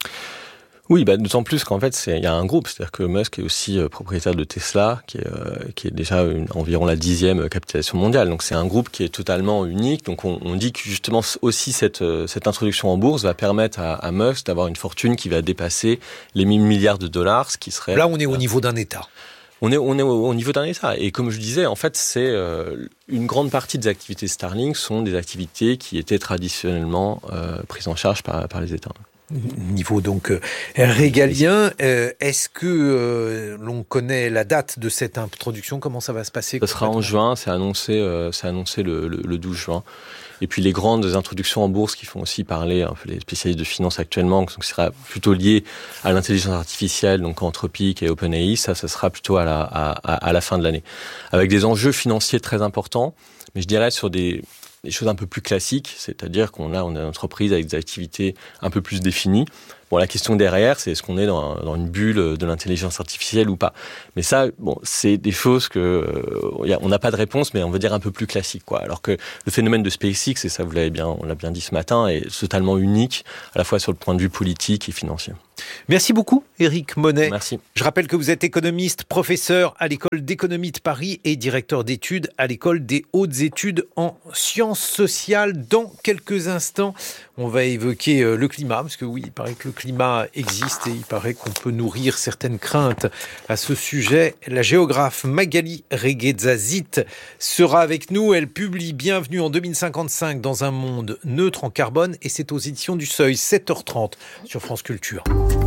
Oui, d'autant plus qu'en fait, il y a un groupe. C'est-à-dire que Musk est aussi propriétaire de Tesla, qui est déjà environ la 10e capitalisation mondiale. Donc c'est un groupe qui est totalement unique. Donc on dit que justement aussi cette introduction en bourse va permettre à Musk d'avoir une fortune qui va dépasser les 1 000 milliards de dollars, ce qui serait... Là, on est au niveau d'un État. On est au niveau d'un État. Et comme je disais, en fait, c'est une grande partie des activités Starlink sont des activités qui étaient traditionnellement prises en charge par les États. Niveau donc régalien, est-ce que l'on connaît la date de cette introduction? Comment ça va se passer? Ça sera en juin, c'est annoncé le 12 juin. Et puis les grandes introductions en bourse qui font aussi parler un peu les spécialistes de finance actuellement, donc qui sera plutôt lié à l'intelligence artificielle, donc Anthropic et OpenAI, ça sera plutôt à la fin de l'année. Avec des enjeux financiers très importants, mais je dirais sur des choses un peu plus classiques, c'est-à-dire qu'on a une entreprise avec des activités un peu plus définies. Bon, la question derrière, c'est est-ce qu'on est dans une bulle de l'intelligence artificielle ou pas. Mais ça, c'est des choses on n'a pas de réponse, mais on va dire un peu plus classique, quoi. Alors que le phénomène de SpaceX, et ça on l'a bien dit ce matin, est totalement unique, à la fois sur le point de vue politique et financier. Merci beaucoup, Éric Monet. Merci. Je rappelle que vous êtes économiste, professeur à l'École d'économie de Paris et directeur d'études à l'École des hautes études en sciences sociales. Dans quelques instants, on va évoquer le climat, parce que oui, il paraît que le climat existe et il paraît qu'on peut nourrir certaines craintes à ce sujet. La géographe Magali Reguedzazit sera avec nous. Elle publie Bienvenue en 2055 dans un monde neutre en carbone et c'est aux éditions du Seuil, 7h30 sur France Culture.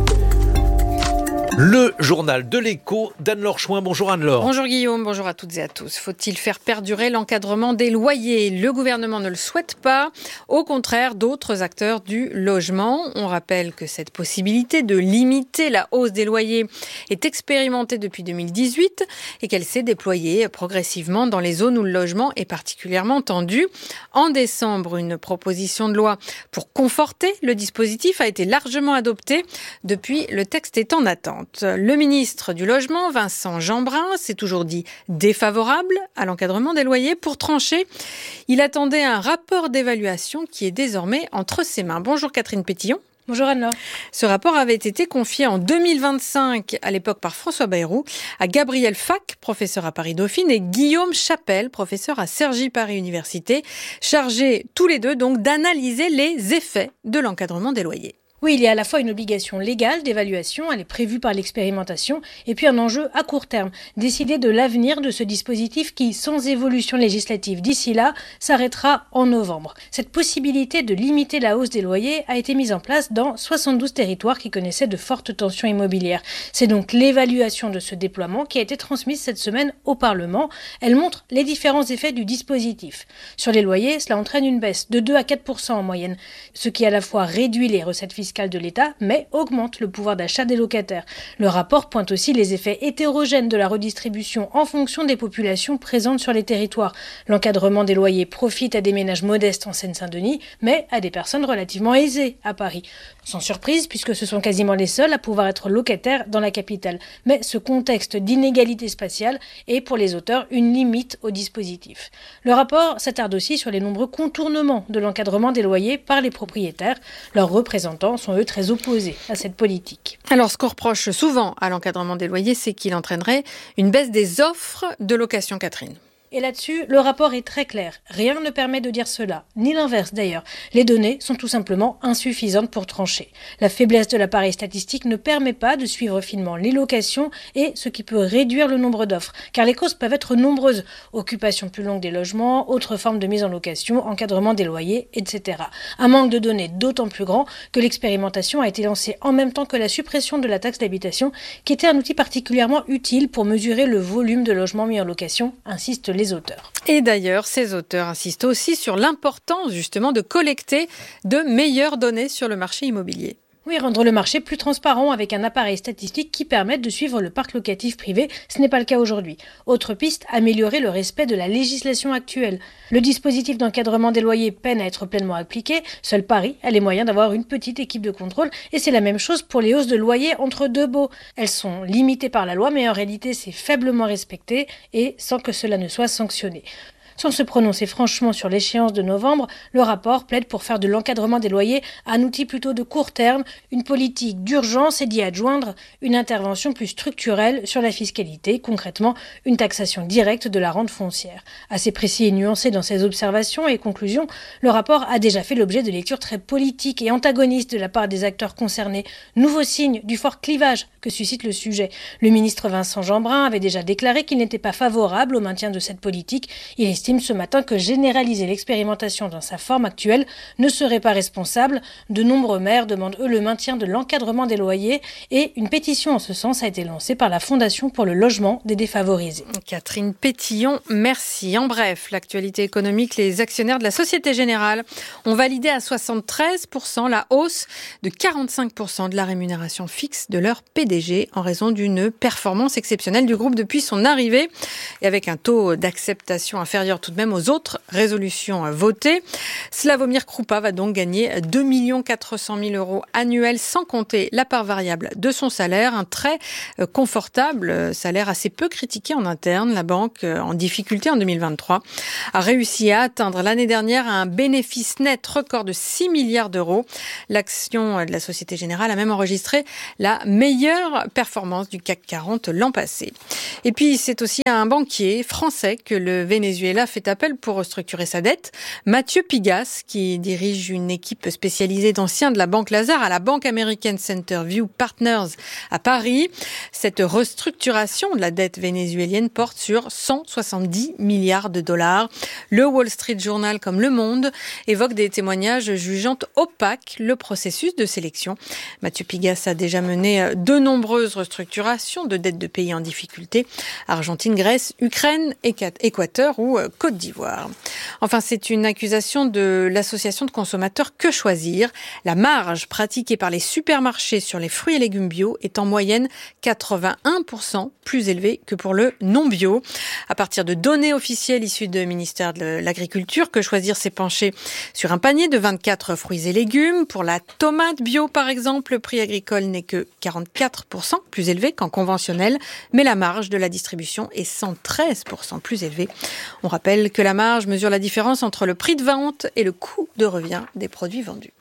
Le journal de l'écho d'Anne-Laure Chouin. Bonjour Anne-Laure. Bonjour Guillaume, bonjour à toutes et à tous. Faut-il faire perdurer l'encadrement des loyers? Le gouvernement ne le souhaite pas. Au contraire, d'autres acteurs du logement. On rappelle que cette possibilité de limiter la hausse des loyers est expérimentée depuis 2018 et qu'elle s'est déployée progressivement dans les zones où le logement est particulièrement tendu. En décembre, une proposition de loi pour conforter le dispositif a été largement adoptée. Depuis, le texte est en attente. Le ministre du Logement, Vincent Jeanbrun, s'est toujours dit défavorable à l'encadrement des loyers. Pour trancher, il attendait un rapport d'évaluation qui est désormais entre ses mains. Bonjour Catherine Pétillon. Bonjour Anne-Laure. Ce rapport avait été confié en 2025, à l'époque par François Bayrou, à Gabriel Fac, professeur à Paris-Dauphine, et Guillaume Chapelle, professeur à Cergy Paris Université, chargés tous les deux donc d'analyser les effets de l'encadrement des loyers. Oui, il y a à la fois une obligation légale d'évaluation, elle est prévue par l'expérimentation, et puis un enjeu à court terme, décider de l'avenir de ce dispositif qui, sans évolution législative d'ici là, s'arrêtera en novembre. Cette possibilité de limiter la hausse des loyers a été mise en place dans 72 territoires qui connaissaient de fortes tensions immobilières. C'est donc l'évaluation de ce déploiement qui a été transmise cette semaine au Parlement. Elle montre les différents effets du dispositif. Sur les loyers, cela entraîne une baisse de 2 à 4% en moyenne, ce qui à la fois réduit les recettes fiscales de l'État, mais augmente le pouvoir d'achat des locataires. Le rapport pointe aussi les effets hétérogènes de la redistribution en fonction des populations présentes sur les territoires. L'encadrement des loyers profite à des ménages modestes en Seine-Saint-Denis, mais à des personnes relativement aisées à Paris. Sans surprise, puisque ce sont quasiment les seuls à pouvoir être locataires dans la capitale. Mais ce contexte d'inégalité spatiale est pour les auteurs une limite au dispositif. Le rapport s'attarde aussi sur les nombreux contournements de l'encadrement des loyers par les propriétaires. Leurs représentants sont eux très opposés à cette politique. Alors ce qu'on reproche souvent à l'encadrement des loyers, c'est qu'il entraînerait une baisse des offres de location, Catherine. Et là-dessus, le rapport est très clair. Rien ne permet de dire cela, ni l'inverse d'ailleurs. Les données sont tout simplement insuffisantes pour trancher. La faiblesse de l'appareil statistique ne permet pas de suivre finement les locations et ce qui peut réduire le nombre d'offres. Car les causes peuvent être nombreuses. Occupation plus longue des logements, autres formes de mise en location, encadrement des loyers, etc. Un manque de données d'autant plus grand que l'expérimentation a été lancée en même temps que la suppression de la taxe d'habitation, qui était un outil particulièrement utile pour mesurer le volume de logements mis en location, insistent les auteurs. Et d'ailleurs, ces auteurs insistent aussi sur l'importance justement de collecter de meilleures données sur le marché immobilier. Oui, rendre le marché plus transparent avec un appareil statistique qui permette de suivre le parc locatif privé. Ce n'est pas le cas aujourd'hui. Autre piste, améliorer le respect de la législation actuelle. Le dispositif d'encadrement des loyers peine à être pleinement appliqué. Seul Paris a les moyens d'avoir une petite équipe de contrôle. Et c'est la même chose pour les hausses de loyers entre deux baux. Elles sont limitées par la loi, mais en réalité, c'est faiblement respecté et sans que cela ne soit sanctionné. Sans se prononcer franchement sur l'échéance de novembre, le rapport plaide pour faire de l'encadrement des loyers un outil plutôt de court terme, une politique d'urgence et d'y adjoindre une intervention plus structurelle sur la fiscalité, concrètement une taxation directe de la rente foncière. Assez précis et nuancé dans ses observations et conclusions, le rapport a déjà fait l'objet de lectures très politiques et antagonistes de la part des acteurs concernés. Nouveau signe du fort clivage que suscite le sujet. Le ministre Vincent Jeanbrun avait déjà déclaré qu'il n'était pas favorable au maintien de cette politique. Il estime ce matin que généraliser l'expérimentation dans sa forme actuelle ne serait pas responsable. De nombreux maires demandent eux le maintien de l'encadrement des loyers et une pétition en ce sens a été lancée par la Fondation pour le logement des défavorisés. Catherine Pétillon, merci. En bref, l'actualité économique, les actionnaires de la Société Générale ont validé à 73% la hausse de 45% de la rémunération fixe de leur PDG en raison d'une performance exceptionnelle du groupe depuis son arrivée et avec un taux d'acceptation inférieur tout de même aux autres résolutions votées. Slawomir Krupa va donc gagner 2 400 000 € annuels sans compter la part variable de son salaire, un très confortable salaire assez peu critiqué en interne. La banque, en difficulté en 2023, a réussi à atteindre l'année dernière un bénéfice net record de 6 milliards d'euros. L'action de la Société Générale a même enregistré la meilleure performance du CAC 40 l'an passé. Et puis, c'est aussi à un banquier français que le Venezuela fait appel pour restructurer sa dette. Mathieu Pigas, qui dirige une équipe spécialisée d'anciens de la Banque Lazare à la banque américaine Centerview Partners à Paris. Cette restructuration de la dette vénézuélienne porte sur 170 milliards de dollars. Le Wall Street Journal, comme Le Monde, évoque des témoignages jugeant opaque le processus de sélection. Mathieu Pigas a déjà mené de nombreuses restructurations de dettes de pays en difficulté. Argentine, Grèce, Ukraine, Équateur ou Côte d'Ivoire. Enfin, c'est une accusation de l'association de consommateurs Que Choisir. La marge pratiquée par les supermarchés sur les fruits et légumes bio est en moyenne 81% plus élevée que pour le non bio. À partir de données officielles issues du ministère de l'Agriculture, Que Choisir s'est penché sur un panier de 24 fruits et légumes. Pour la tomate bio, par exemple, le prix agricole n'est que 44% plus élevé qu'en conventionnel, mais la marge de la distribution est 113% plus élevée. On rappelle que la marge mesure la différence entre le prix de vente et le coût de revient des produits vendus.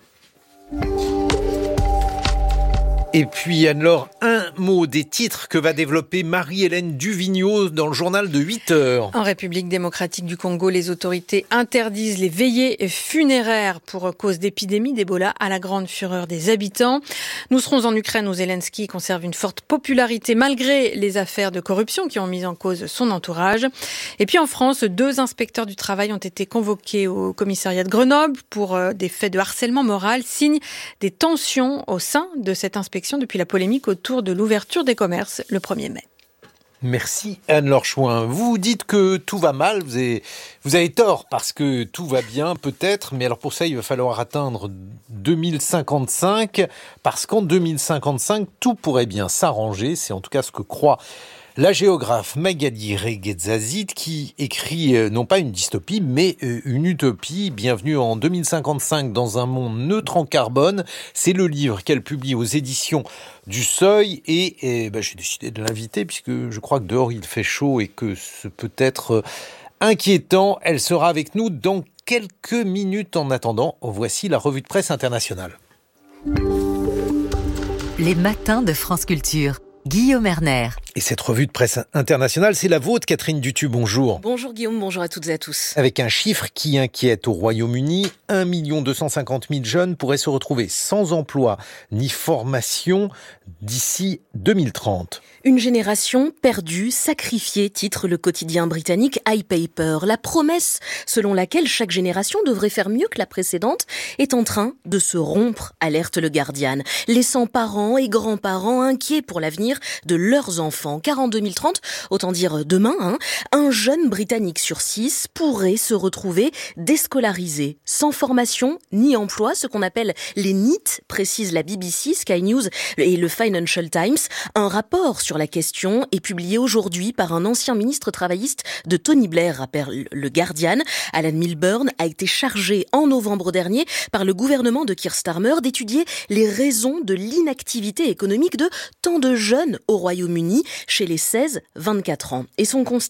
Et puis Anne-Laure, un mot des titres que va développer Marie-Hélène Duvigneau dans le journal de 8h. En République démocratique du Congo, les autorités interdisent les veillées funéraires pour cause d'épidémie d'Ebola à la grande fureur des habitants. Nous serons en Ukraine où Zelensky conserve une forte popularité malgré les affaires de corruption qui ont mis en cause son entourage. Et puis en France, 2 inspecteurs du travail ont été convoqués au commissariat de Grenoble pour des faits de harcèlement moral, signe des tensions au sein de cette inspection depuis la polémique autour de l'ouverture des commerces le 1er mai. Merci Anne-Laure Chouin. Vous dites que tout va mal, vous avez tort parce que tout va bien peut-être, mais alors pour ça il va falloir atteindre 2055 parce qu'en 2055 tout pourrait bien s'arranger, c'est en tout cas ce que croit la géographe Magali Reguetzazit qui écrit non pas une dystopie mais une utopie. Bienvenue en 2055 dans un monde neutre en carbone. C'est le livre qu'elle publie aux éditions du Seuil et j'ai décidé de l'inviter puisque je crois que dehors il fait chaud et que ce peut être inquiétant. Elle sera avec nous dans quelques minutes. En attendant, voici la revue de presse internationale. Les matins de France Culture. Guillaume Erner. Et cette revue de presse internationale, c'est la vôtre, Catherine Dutu, bonjour. Bonjour Guillaume, bonjour à toutes et à tous. Avec un chiffre qui inquiète au Royaume-Uni, 1 250 000 jeunes pourraient se retrouver sans emploi ni formation d'ici 2030. Une génération perdue, sacrifiée, titre le quotidien britannique iPaper. La promesse selon laquelle chaque génération devrait faire mieux que la précédente est en train de se rompre, alerte le Guardian, laissant parents et grands-parents inquiets pour l'avenir de leurs enfants. Car en 2030, autant dire demain, un jeune Britannique sur 6 pourrait se retrouver déscolarisé, sans formation ni emploi, ce qu'on appelle les NEET, précise la BBC, Sky News et le Financial Times. Un rapport sur la question est publié aujourd'hui par un ancien ministre travailliste de Tony Blair, rappelle le Guardian. Alan Milburn a été chargé en novembre dernier par le gouvernement de Keir Starmer d'étudier les raisons de l'inactivité économique de tant de jeunes au Royaume-Uni chez les 16-24 ans. Et son constat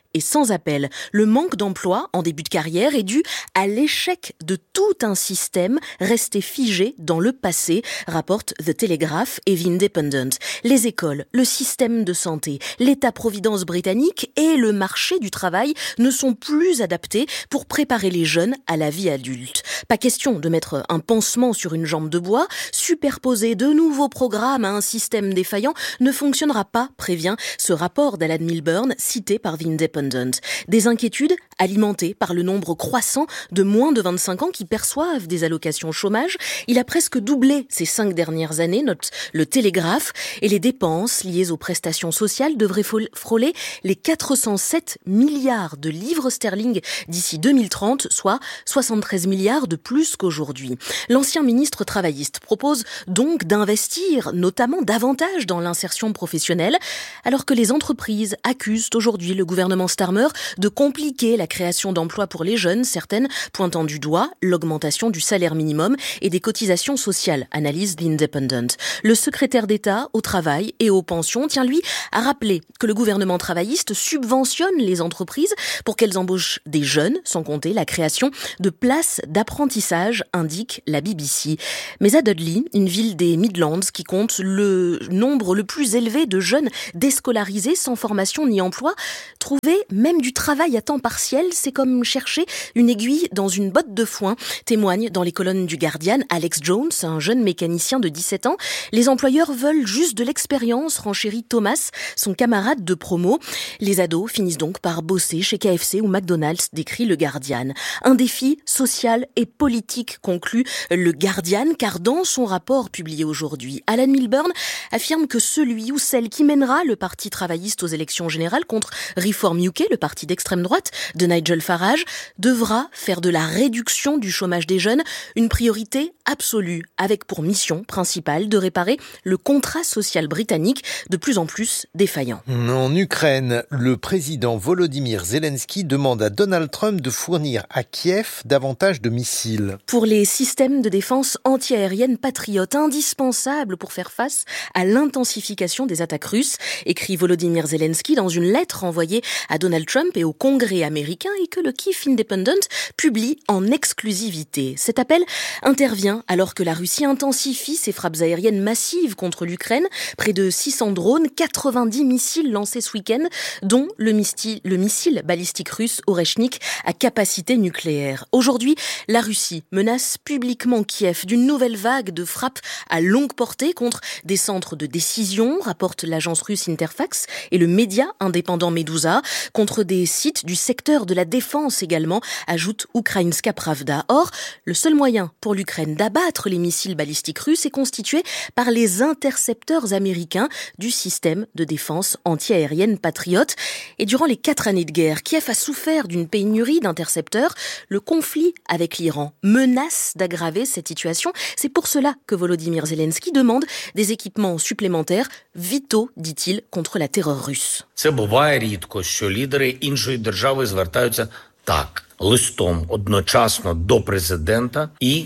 et sans appel. Le manque d'emploi en début de carrière est dû à l'échec de tout un système resté figé dans le passé, rapporte The Telegraph et The Independent. Les écoles, le système de santé, l'État-providence britannique et le marché du travail ne sont plus adaptés pour préparer les jeunes à la vie adulte. Pas question de mettre un pansement sur une jambe de bois, superposer de nouveaux programmes à un système défaillant ne fonctionnera pas, prévient ce rapport d'Alan Milburn cité par The Independent. Des inquiétudes alimentées par le nombre croissant de moins de 25 ans qui perçoivent des allocations chômage. Il a presque doublé ces 5 dernières années, note le Télégraphe, et les dépenses liées aux prestations sociales devraient frôler les 407 milliards de livres sterling d'ici 2030, soit 73 milliards de plus qu'aujourd'hui. L'ancien ministre travailliste propose donc d'investir notamment davantage dans l'insertion professionnelle, alors que les entreprises accusent aujourd'hui le gouvernement Starmer de compliquer la création d'emplois pour les jeunes, certaines pointant du doigt l'augmentation du salaire minimum et des cotisations sociales, analyse The Independent. Le secrétaire d'État au travail et aux pensions tient, lui, à rappeler que le gouvernement travailliste subventionne les entreprises pour qu'elles embauchent des jeunes, sans compter la création de places d'apprentissage, indique la BBC. Mais à Dudley, une ville des Midlands qui compte le nombre le plus élevé de jeunes déscolarisés sans formation ni emploi, trouver même du travail à temps partiel, c'est comme chercher une aiguille dans une botte de foin, témoigne dans les colonnes du Guardian Alex Jones, un jeune mécanicien de 17 ans. Les employeurs veulent juste de l'expérience, renchérit Thomas, son camarade de promo. Les ados finissent donc par bosser chez KFC ou McDonald's, décrit le Guardian. Un défi social et politique, conclut le Guardian, car dans son rapport publié aujourd'hui, Alan Milburn affirme que celui ou celle qui mènera le parti travailliste aux élections générales contre Reform UK, le parti d'extrême droite de Nigel Farage, devra faire de la réduction du chômage des jeunes une priorité absolue, avec pour mission principale de réparer le contrat social britannique de plus en plus défaillant. En Ukraine, le président Volodymyr Zelensky demande à Donald Trump de fournir à Kiev davantage de missiles. Pour les systèmes de défense antiaérienne patriotes, indispensables pour faire face à l'intensification des attaques russes, écrit Volodymyr Zelensky dans une lettre envoyée à Donald Trump et au Congrès américain et que le Kyiv Independent publie en exclusivité. Cet appel intervient alors que la Russie intensifie ses frappes aériennes massives contre l'Ukraine. Près de 600 drones, 90 missiles lancés ce week-end, dont le missile balistique russe Oreshnik à capacité nucléaire. Aujourd'hui, la Russie menace publiquement Kiev d'une nouvelle vague de frappes à longue portée contre des centres de décision, rapporte l'agence russe Interfax et le média indépendant Meduza, contre des sites du secteur de la défense également, ajoute Ukrainska Pravda. Or, le seul moyen pour l'Ukraine d'abattre les missiles balistiques russes est constitué par les intercepteurs américains du système de défense antiaérienne Patriot. Et durant les 4 années de guerre, Kiev a souffert d'une pénurie d'intercepteurs. Le conflit avec l'Iran menace d'aggraver cette situation. C'est pour cela que Volodymyr Zelensky demande des équipements supplémentaires vitaux, dit-il, contre la terreur russe. Це буває рідко, що лідери іншої держави звертаються так, листом одночасно до президента і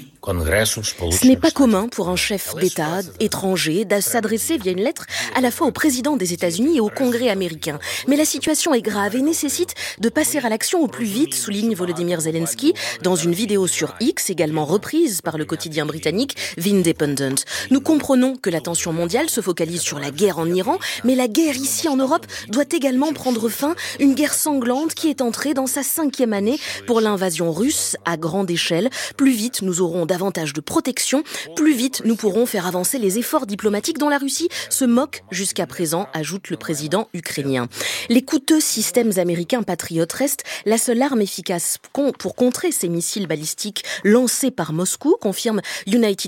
Ce n'est pas commun pour un chef d'État étranger de s'adresser via une lettre à la fois au président des États-Unis et au Congrès américain. Mais la situation est grave et nécessite de passer à l'action au plus vite, souligne Volodymyr Zelensky dans une vidéo sur X, également reprise par le quotidien britannique The Independent. Nous comprenons que l'attention mondiale se focalise sur la guerre en Iran, mais la guerre ici en Europe doit également prendre fin, une guerre sanglante qui est entrée dans sa 5e année pour l'invasion russe à grande échelle. Plus vite, nous aurons davantage de protection, plus vite nous pourrons faire avancer les efforts diplomatiques dont la Russie se moque jusqu'à présent, ajoute le président ukrainien. Les coûteux systèmes américains Patriot restent la seule arme efficace pour contrer ces missiles balistiques lancés par Moscou, confirme United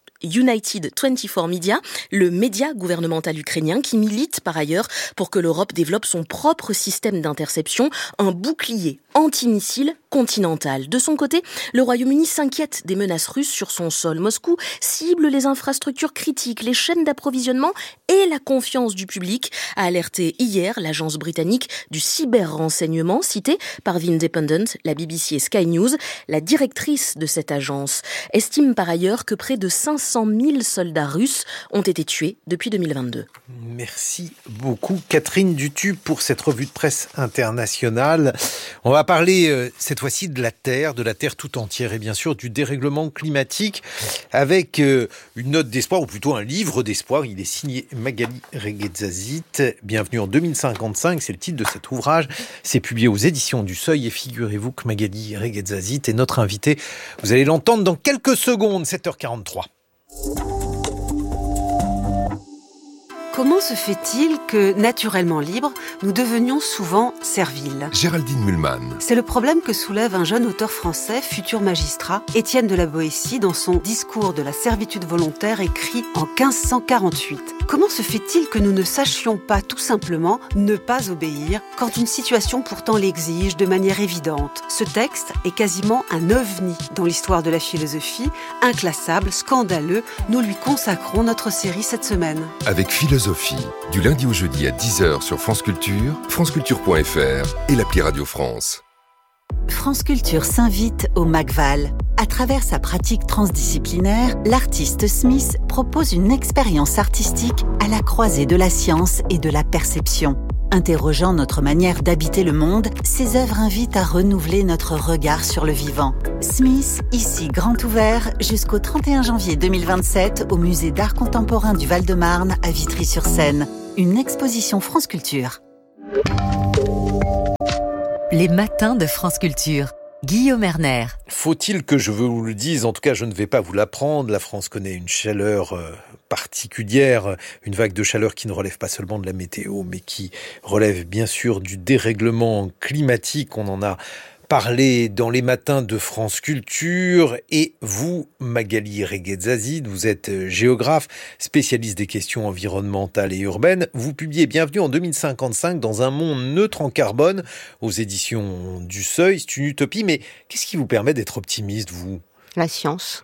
24 Media, le média gouvernemental ukrainien qui milite par ailleurs pour que l'Europe développe son propre système d'interception, un bouclier antimissile continental. De son côté, le Royaume-Uni s'inquiète des menaces russes sur son sol. Moscou cible les infrastructures critiques, les chaînes d'approvisionnement et la confiance du public, a alerté hier l'agence britannique du cyber-renseignement, citée par The Independent, la BBC et Sky News. La directrice de cette agence estime par ailleurs que près de 500 500 000 soldats russes ont été tués depuis 2022. Merci beaucoup Catherine Dutu pour cette revue de presse internationale. On va parler cette fois-ci de la Terre tout entière et bien sûr du dérèglement climatique avec une note d'espoir ou plutôt un livre d'espoir. Il est signé Magali Reguetzazit. Bienvenue en 2055, c'est le titre de cet ouvrage. C'est publié aux éditions du Seuil et figurez-vous que Magali Reguetzazit est notre invitée. Vous allez l'entendre dans quelques secondes, 7h43. Comment se fait-il que, naturellement libres, nous devenions souvent serviles ? Géraldine Mühlmann. C'est le problème que soulève un jeune auteur français, futur magistrat, Étienne de la Boétie, dans son Discours de la servitude volontaire écrit en 1548. Comment se fait-il que nous ne sachions pas tout simplement ne pas obéir quand une situation pourtant l'exige de manière évidente ? Ce texte est quasiment un ovni dans l'histoire de la philosophie, inclassable, scandaleux. Nous lui consacrons notre série cette semaine. Avec Philosophie, du lundi au jeudi à 10h sur France Culture, franceculture.fr et l'appli Radio France. France Culture s'invite au McVal. À travers sa pratique transdisciplinaire, l'artiste Smith propose une expérience artistique à la croisée de la science et de la perception. Interrogeant notre manière d'habiter le monde, ses œuvres invitent à renouveler notre regard sur le vivant. Smith, ici grand ouvert, jusqu'au 31 janvier 2027 au Musée d'Art Contemporain du Val-de-Marne à Vitry-sur-Seine. Une exposition France Culture. Les matins de France Culture. Guillaume Erner. Faut-il que je vous le dise, en tout cas je ne vais pas vous l'apprendre, la France connaît une chaleur particulière, une vague de chaleur qui ne relève pas seulement de la météo, mais qui relève bien sûr du dérèglement climatique. On en a parlé dans les matins de France Culture. Et vous, Magali Reguetzazit, vous êtes géographe, spécialiste des questions environnementales et urbaines. Vous publiez Bienvenue en 2055 dans un monde neutre en carbone aux éditions du Seuil. C'est une utopie, mais qu'est-ce qui vous permet d'être optimiste, vous ? La science.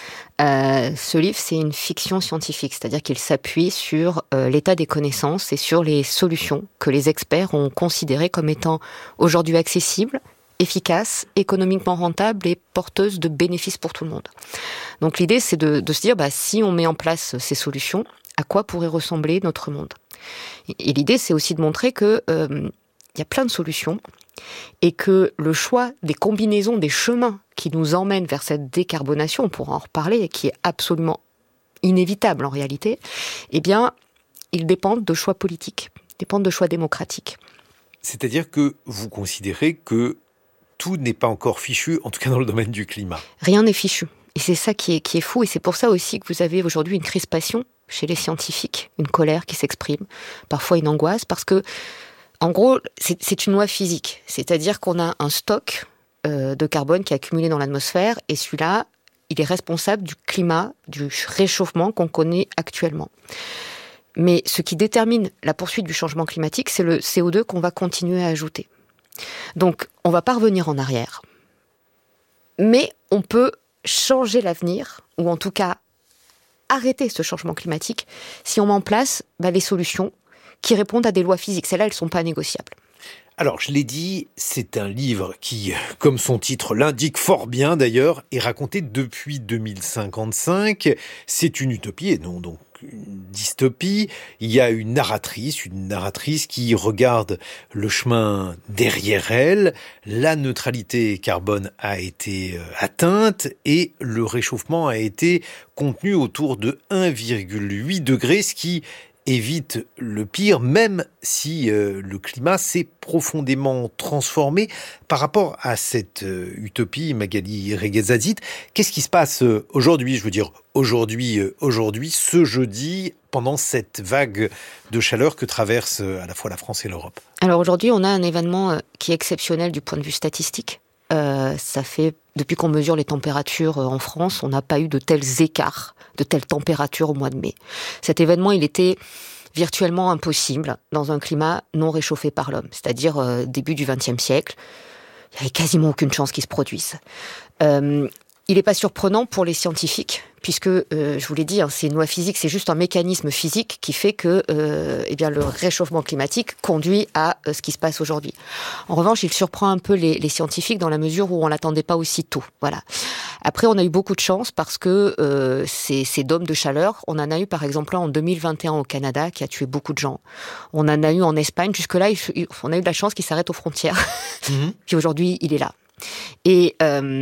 Ce livre, c'est une fiction scientifique, c'est-à-dire qu'il s'appuie sur l'état des connaissances et sur les solutions que les experts ont considérées comme étant aujourd'hui accessibles, efficace, économiquement rentable et porteuse de bénéfices pour tout le monde. Donc l'idée, c'est de se dire, si on met en place ces solutions, à quoi pourrait ressembler notre monde ? Et l'idée, c'est aussi de montrer que y a plein de solutions et que le choix des combinaisons, des chemins qui nous emmènent vers cette décarbonation, on pourra en reparler, et qui est absolument inévitable en réalité, ils dépendent de choix politiques, dépendent de choix démocratiques. C'est-à-dire que vous considérez que tout n'est pas encore fichu, en tout cas dans le domaine du climat. Rien n'est fichu. Et c'est ça qui est fou. Et c'est pour ça aussi que vous avez aujourd'hui une crispation chez les scientifiques, une colère qui s'exprime, parfois une angoisse, parce que, en gros, c'est une loi physique. C'est-à-dire qu'on a un stock de carbone qui est accumulé dans l'atmosphère, et celui-là, il est responsable du climat, du réchauffement qu'on connaît actuellement. Mais ce qui détermine la poursuite du changement climatique, c'est le CO2 qu'on va continuer à ajouter. Donc, on ne va pas revenir en arrière. Mais on peut changer l'avenir, ou en tout cas arrêter ce changement climatique, si on met en place les solutions qui répondent à des lois physiques. Celles-là, elles ne sont pas négociables. Alors, je l'ai dit, c'est un livre qui, comme son titre l'indique fort bien d'ailleurs, est raconté depuis 2055. C'est une utopie et non donc une dystopie. Il y a une narratrice qui regarde le chemin derrière elle. La neutralité carbone a été atteinte et le réchauffement a été contenu autour de 1,8 degrés, ce qui évite le pire, même si le climat s'est profondément transformé. Par rapport à cette utopie, Magali Reguetzazit, qu'est-ce qui se passe aujourd'hui ? Je veux dire, aujourd'hui, ce jeudi, pendant cette vague de chaleur que traverse à la fois la France et l'Europe. Alors aujourd'hui, on a un événement qui est exceptionnel du point de vue statistique. Ça fait, depuis qu'on mesure les températures en France, on n'a pas eu de tels écarts, de telles températures au mois de mai. Cet événement, il était virtuellement impossible dans un climat non réchauffé par l'homme, c'est-à-dire début du XXe siècle. Il n'y avait quasiment aucune chance qu'il se produise. Il n'est pas surprenant pour les scientifiques, puisque, je vous l'ai dit, c'est une loi physique, c'est juste un mécanisme physique qui fait que le réchauffement climatique conduit à ce qui se passe aujourd'hui. En revanche, il surprend un peu les scientifiques dans la mesure où on ne l'attendait pas aussi tôt. Voilà. Après, on a eu beaucoup de chance parce que ces dômes de chaleur, on en a eu par exemple en 2021 au Canada qui a tué beaucoup de gens. On en a eu en Espagne. Jusque-là, on a eu de la chance qu'il s'arrête aux frontières. Puis aujourd'hui, il est là. Et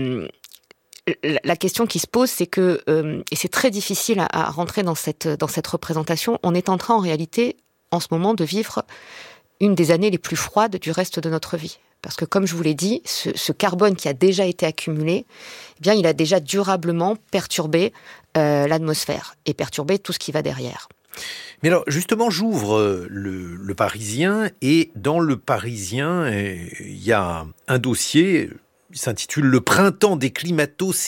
la question qui se pose, c'est que, et c'est très difficile à rentrer dans cette représentation, on est en train en réalité, en ce moment, de vivre une des années les plus froides du reste de notre vie. Parce que, comme je vous l'ai dit, ce carbone qui a déjà été accumulé, eh bien, il a déjà durablement perturbé l'atmosphère et perturbé tout ce qui va derrière. Mais alors, justement, j'ouvre le Parisien, et dans le Parisien, il y a un dossier... Il s'intitule « Le printemps des climato-sceptiques »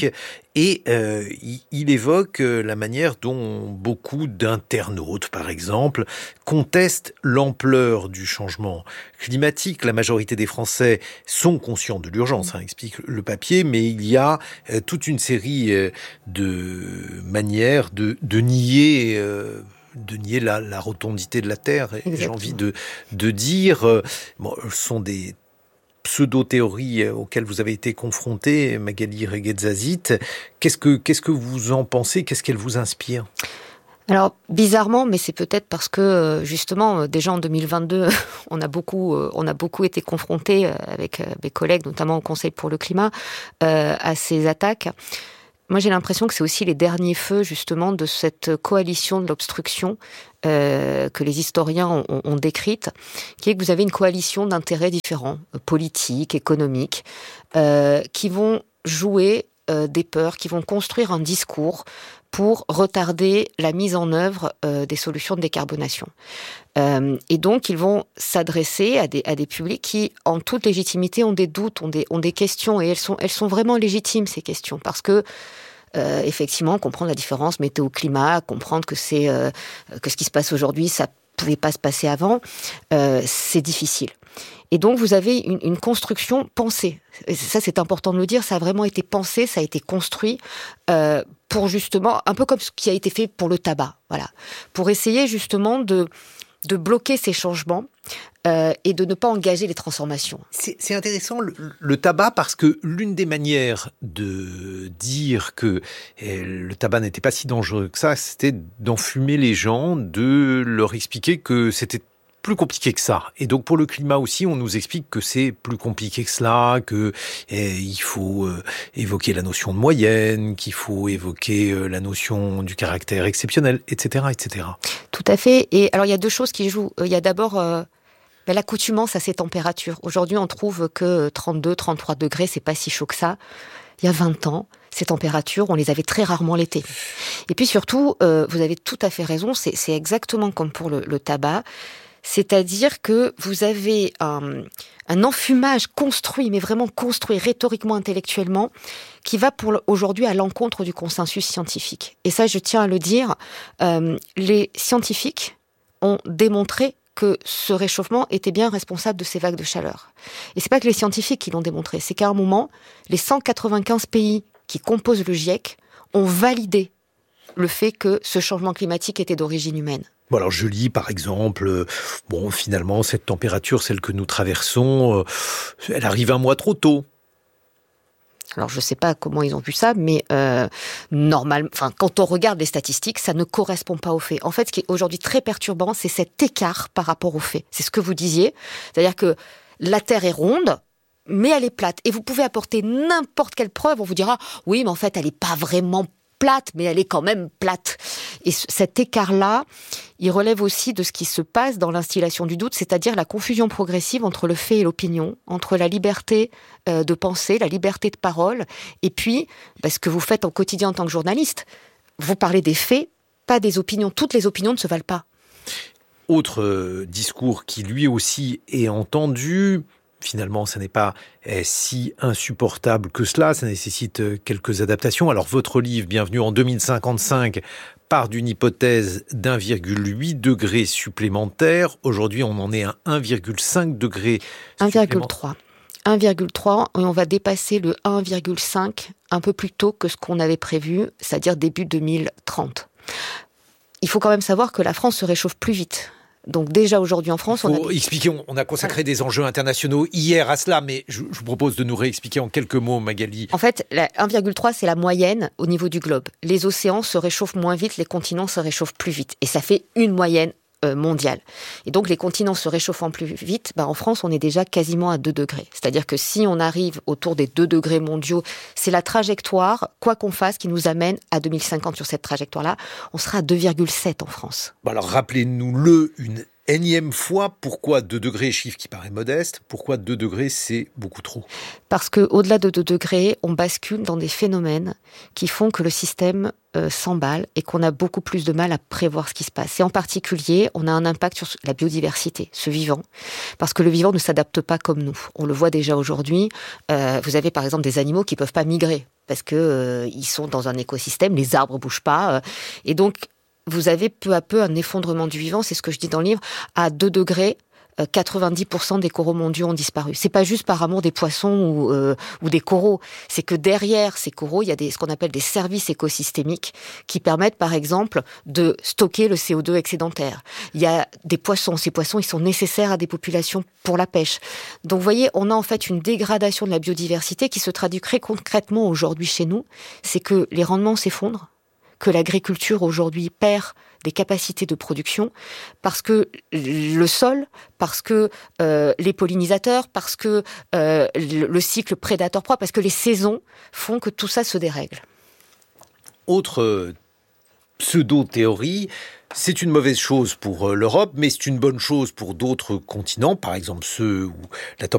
et il évoque la manière dont beaucoup d'internautes, par exemple, contestent l'ampleur du changement climatique. La majorité des Français sont conscients de l'urgence, explique le papier, mais il y a toute une série de manières de nier la rotondité de la Terre. J'ai envie de dire, ce sont des pseudo-théories auxquelles vous avez été confrontée, Magali Reguetzazit. Qu'est-ce que vous en pensez? Qu'est-ce qu'elles vous inspirent? Alors, bizarrement, mais c'est peut-être parce que, justement, déjà en 2022, on a beaucoup été confrontés avec mes collègues, notamment au Conseil pour le climat, à ces attaques. Moi, j'ai l'impression que c'est aussi les derniers feux, justement, de cette coalition de l'obstruction que les historiens ont décrite, qui est que vous avez une coalition d'intérêts différents, politiques, économiques, qui vont jouer des peurs, qui vont construire un discours pour retarder la mise en œuvre des solutions de décarbonation. Et donc, ils vont s'adresser à des publics qui, en toute légitimité, ont des doutes, ont des questions, et elles sont vraiment légitimes, ces questions, parce que effectivement, comprendre la différence météo-climat, comprendre que que ce qui se passe aujourd'hui, ça pouvait pas se passer avant, c'est difficile. Et donc, vous avez une construction pensée. Et ça, c'est important de le dire, ça a vraiment été pensé, ça a été construit pour justement, un peu comme ce qui a été fait pour le tabac, voilà, pour essayer justement de bloquer ces changements et de ne pas engager les transformations. C'est intéressant le tabac, parce que l'une des manières de dire que le tabac n'était pas si dangereux que ça, c'était d'enfumer les gens, de leur expliquer que c'était plus compliqué que ça. Et donc pour le climat aussi, on nous explique que c'est plus compliqué que cela, que il faut évoquer la notion de moyenne, qu'il faut évoquer la notion du caractère exceptionnel, etc., etc. Tout à fait. Et alors il y a deux choses qui jouent. Il y a d'abord l'accoutumance à ces températures. Aujourd'hui, on trouve que 32, 33 degrés, c'est pas si chaud que ça. Il y a 20 ans, ces températures, on les avait très rarement l'été. Et puis surtout, vous avez tout à fait raison, c'est exactement comme pour le tabac. C'est-à-dire que vous avez un enfumage construit, mais vraiment construit rhétoriquement, intellectuellement, qui va aujourd'hui à l'encontre du consensus scientifique. Et ça, je tiens à le dire, les scientifiques ont démontré que ce réchauffement était bien responsable de ces vagues de chaleur. Et c'est pas que les scientifiques qui l'ont démontré, c'est qu'à un moment, les 195 pays qui composent le GIEC ont validé le fait que ce changement climatique était d'origine humaine. Bon, alors je lis par exemple, finalement cette température, celle que nous traversons, elle arrive un mois trop tôt. Alors je ne sais pas comment ils ont vu ça, mais normalement, quand on regarde les statistiques, ça ne correspond pas aux faits. En fait, ce qui est aujourd'hui très perturbant, c'est cet écart par rapport aux faits. C'est ce que vous disiez, c'est-à-dire que la Terre est ronde, mais elle est plate. Et vous pouvez apporter n'importe quelle preuve, on vous dira, oui, mais en fait, elle n'est pas vraiment plate, mais elle est quand même plate. Et cet écart-là, il relève aussi de ce qui se passe dans l'instillation du doute, c'est-à-dire la confusion progressive entre le fait et l'opinion, entre la liberté de penser, la liberté de parole, et puis, ce que vous faites au quotidien en tant que journaliste, vous parlez des faits, pas des opinions. Toutes les opinions ne se valent pas. Autre discours qui lui aussi est entendu. Finalement, ça n'est pas si insupportable que cela, ça nécessite quelques adaptations. Alors, votre livre, Bienvenue en 2055, part d'une hypothèse d'1,8 degré supplémentaire. Aujourd'hui, on en est à 1,5 degré supplémentaire. 1,3, et on va dépasser le 1,5 un peu plus tôt que ce qu'on avait prévu, c'est-à-dire début 2030. Il faut quand même savoir que la France se réchauffe plus vite Donc déjà aujourd'hui en France, on a consacré des enjeux internationaux hier à cela, mais je vous propose de nous réexpliquer en quelques mots, Magali. En fait, 1,3 c'est la moyenne au niveau du globe. Les océans se réchauffent moins vite, les continents se réchauffent plus vite. Et ça fait une moyenne mondiale. Et donc les continents se réchauffant plus vite, en France on est déjà quasiment à 2 degrés. C'est-à-dire que si on arrive autour des 2 degrés mondiaux, c'est la trajectoire, quoi qu'on fasse, qui nous amène à 2050 sur cette trajectoire-là. On sera à 2,7 en France. Alors rappelez-nous une énième fois, pourquoi 2 degrés, chiffre qui paraît modeste, pourquoi 2 degrés c'est beaucoup trop ? Parce qu'au-delà de 2 degrés, on bascule dans des phénomènes qui font que le système s'emballe et qu'on a beaucoup plus de mal à prévoir ce qui se passe. Et en particulier, on a un impact sur la biodiversité, ce vivant, parce que le vivant ne s'adapte pas comme nous. On le voit déjà aujourd'hui. Vous avez par exemple des animaux qui ne peuvent pas migrer parce que ils sont dans un écosystème, les arbres ne bougent pas. Et donc, vous avez peu à peu un effondrement du vivant, c'est ce que je dis dans le livre, à 2 degrés. 90% des coraux mondiaux ont disparu. C'est pas juste par amour des poissons ou des coraux. C'est que derrière ces coraux, il y a ce qu'on appelle des services écosystémiques qui permettent, par exemple, de stocker le CO2 excédentaire. Il y a des poissons. Ces poissons, ils sont nécessaires à des populations pour la pêche. Donc, vous voyez, on a en fait une dégradation de la biodiversité qui se traduit très concrètement aujourd'hui chez nous. C'est que les rendements s'effondrent, que l'agriculture aujourd'hui perd des capacités de production, parce que le sol, parce que les pollinisateurs, parce que le cycle prédateur-proie, parce que les saisons font que tout ça se dérègle. Autre pseudo-théorie, c'est une mauvaise chose pour l'Europe, mais c'est une bonne chose pour d'autres continents, par exemple ceux où la température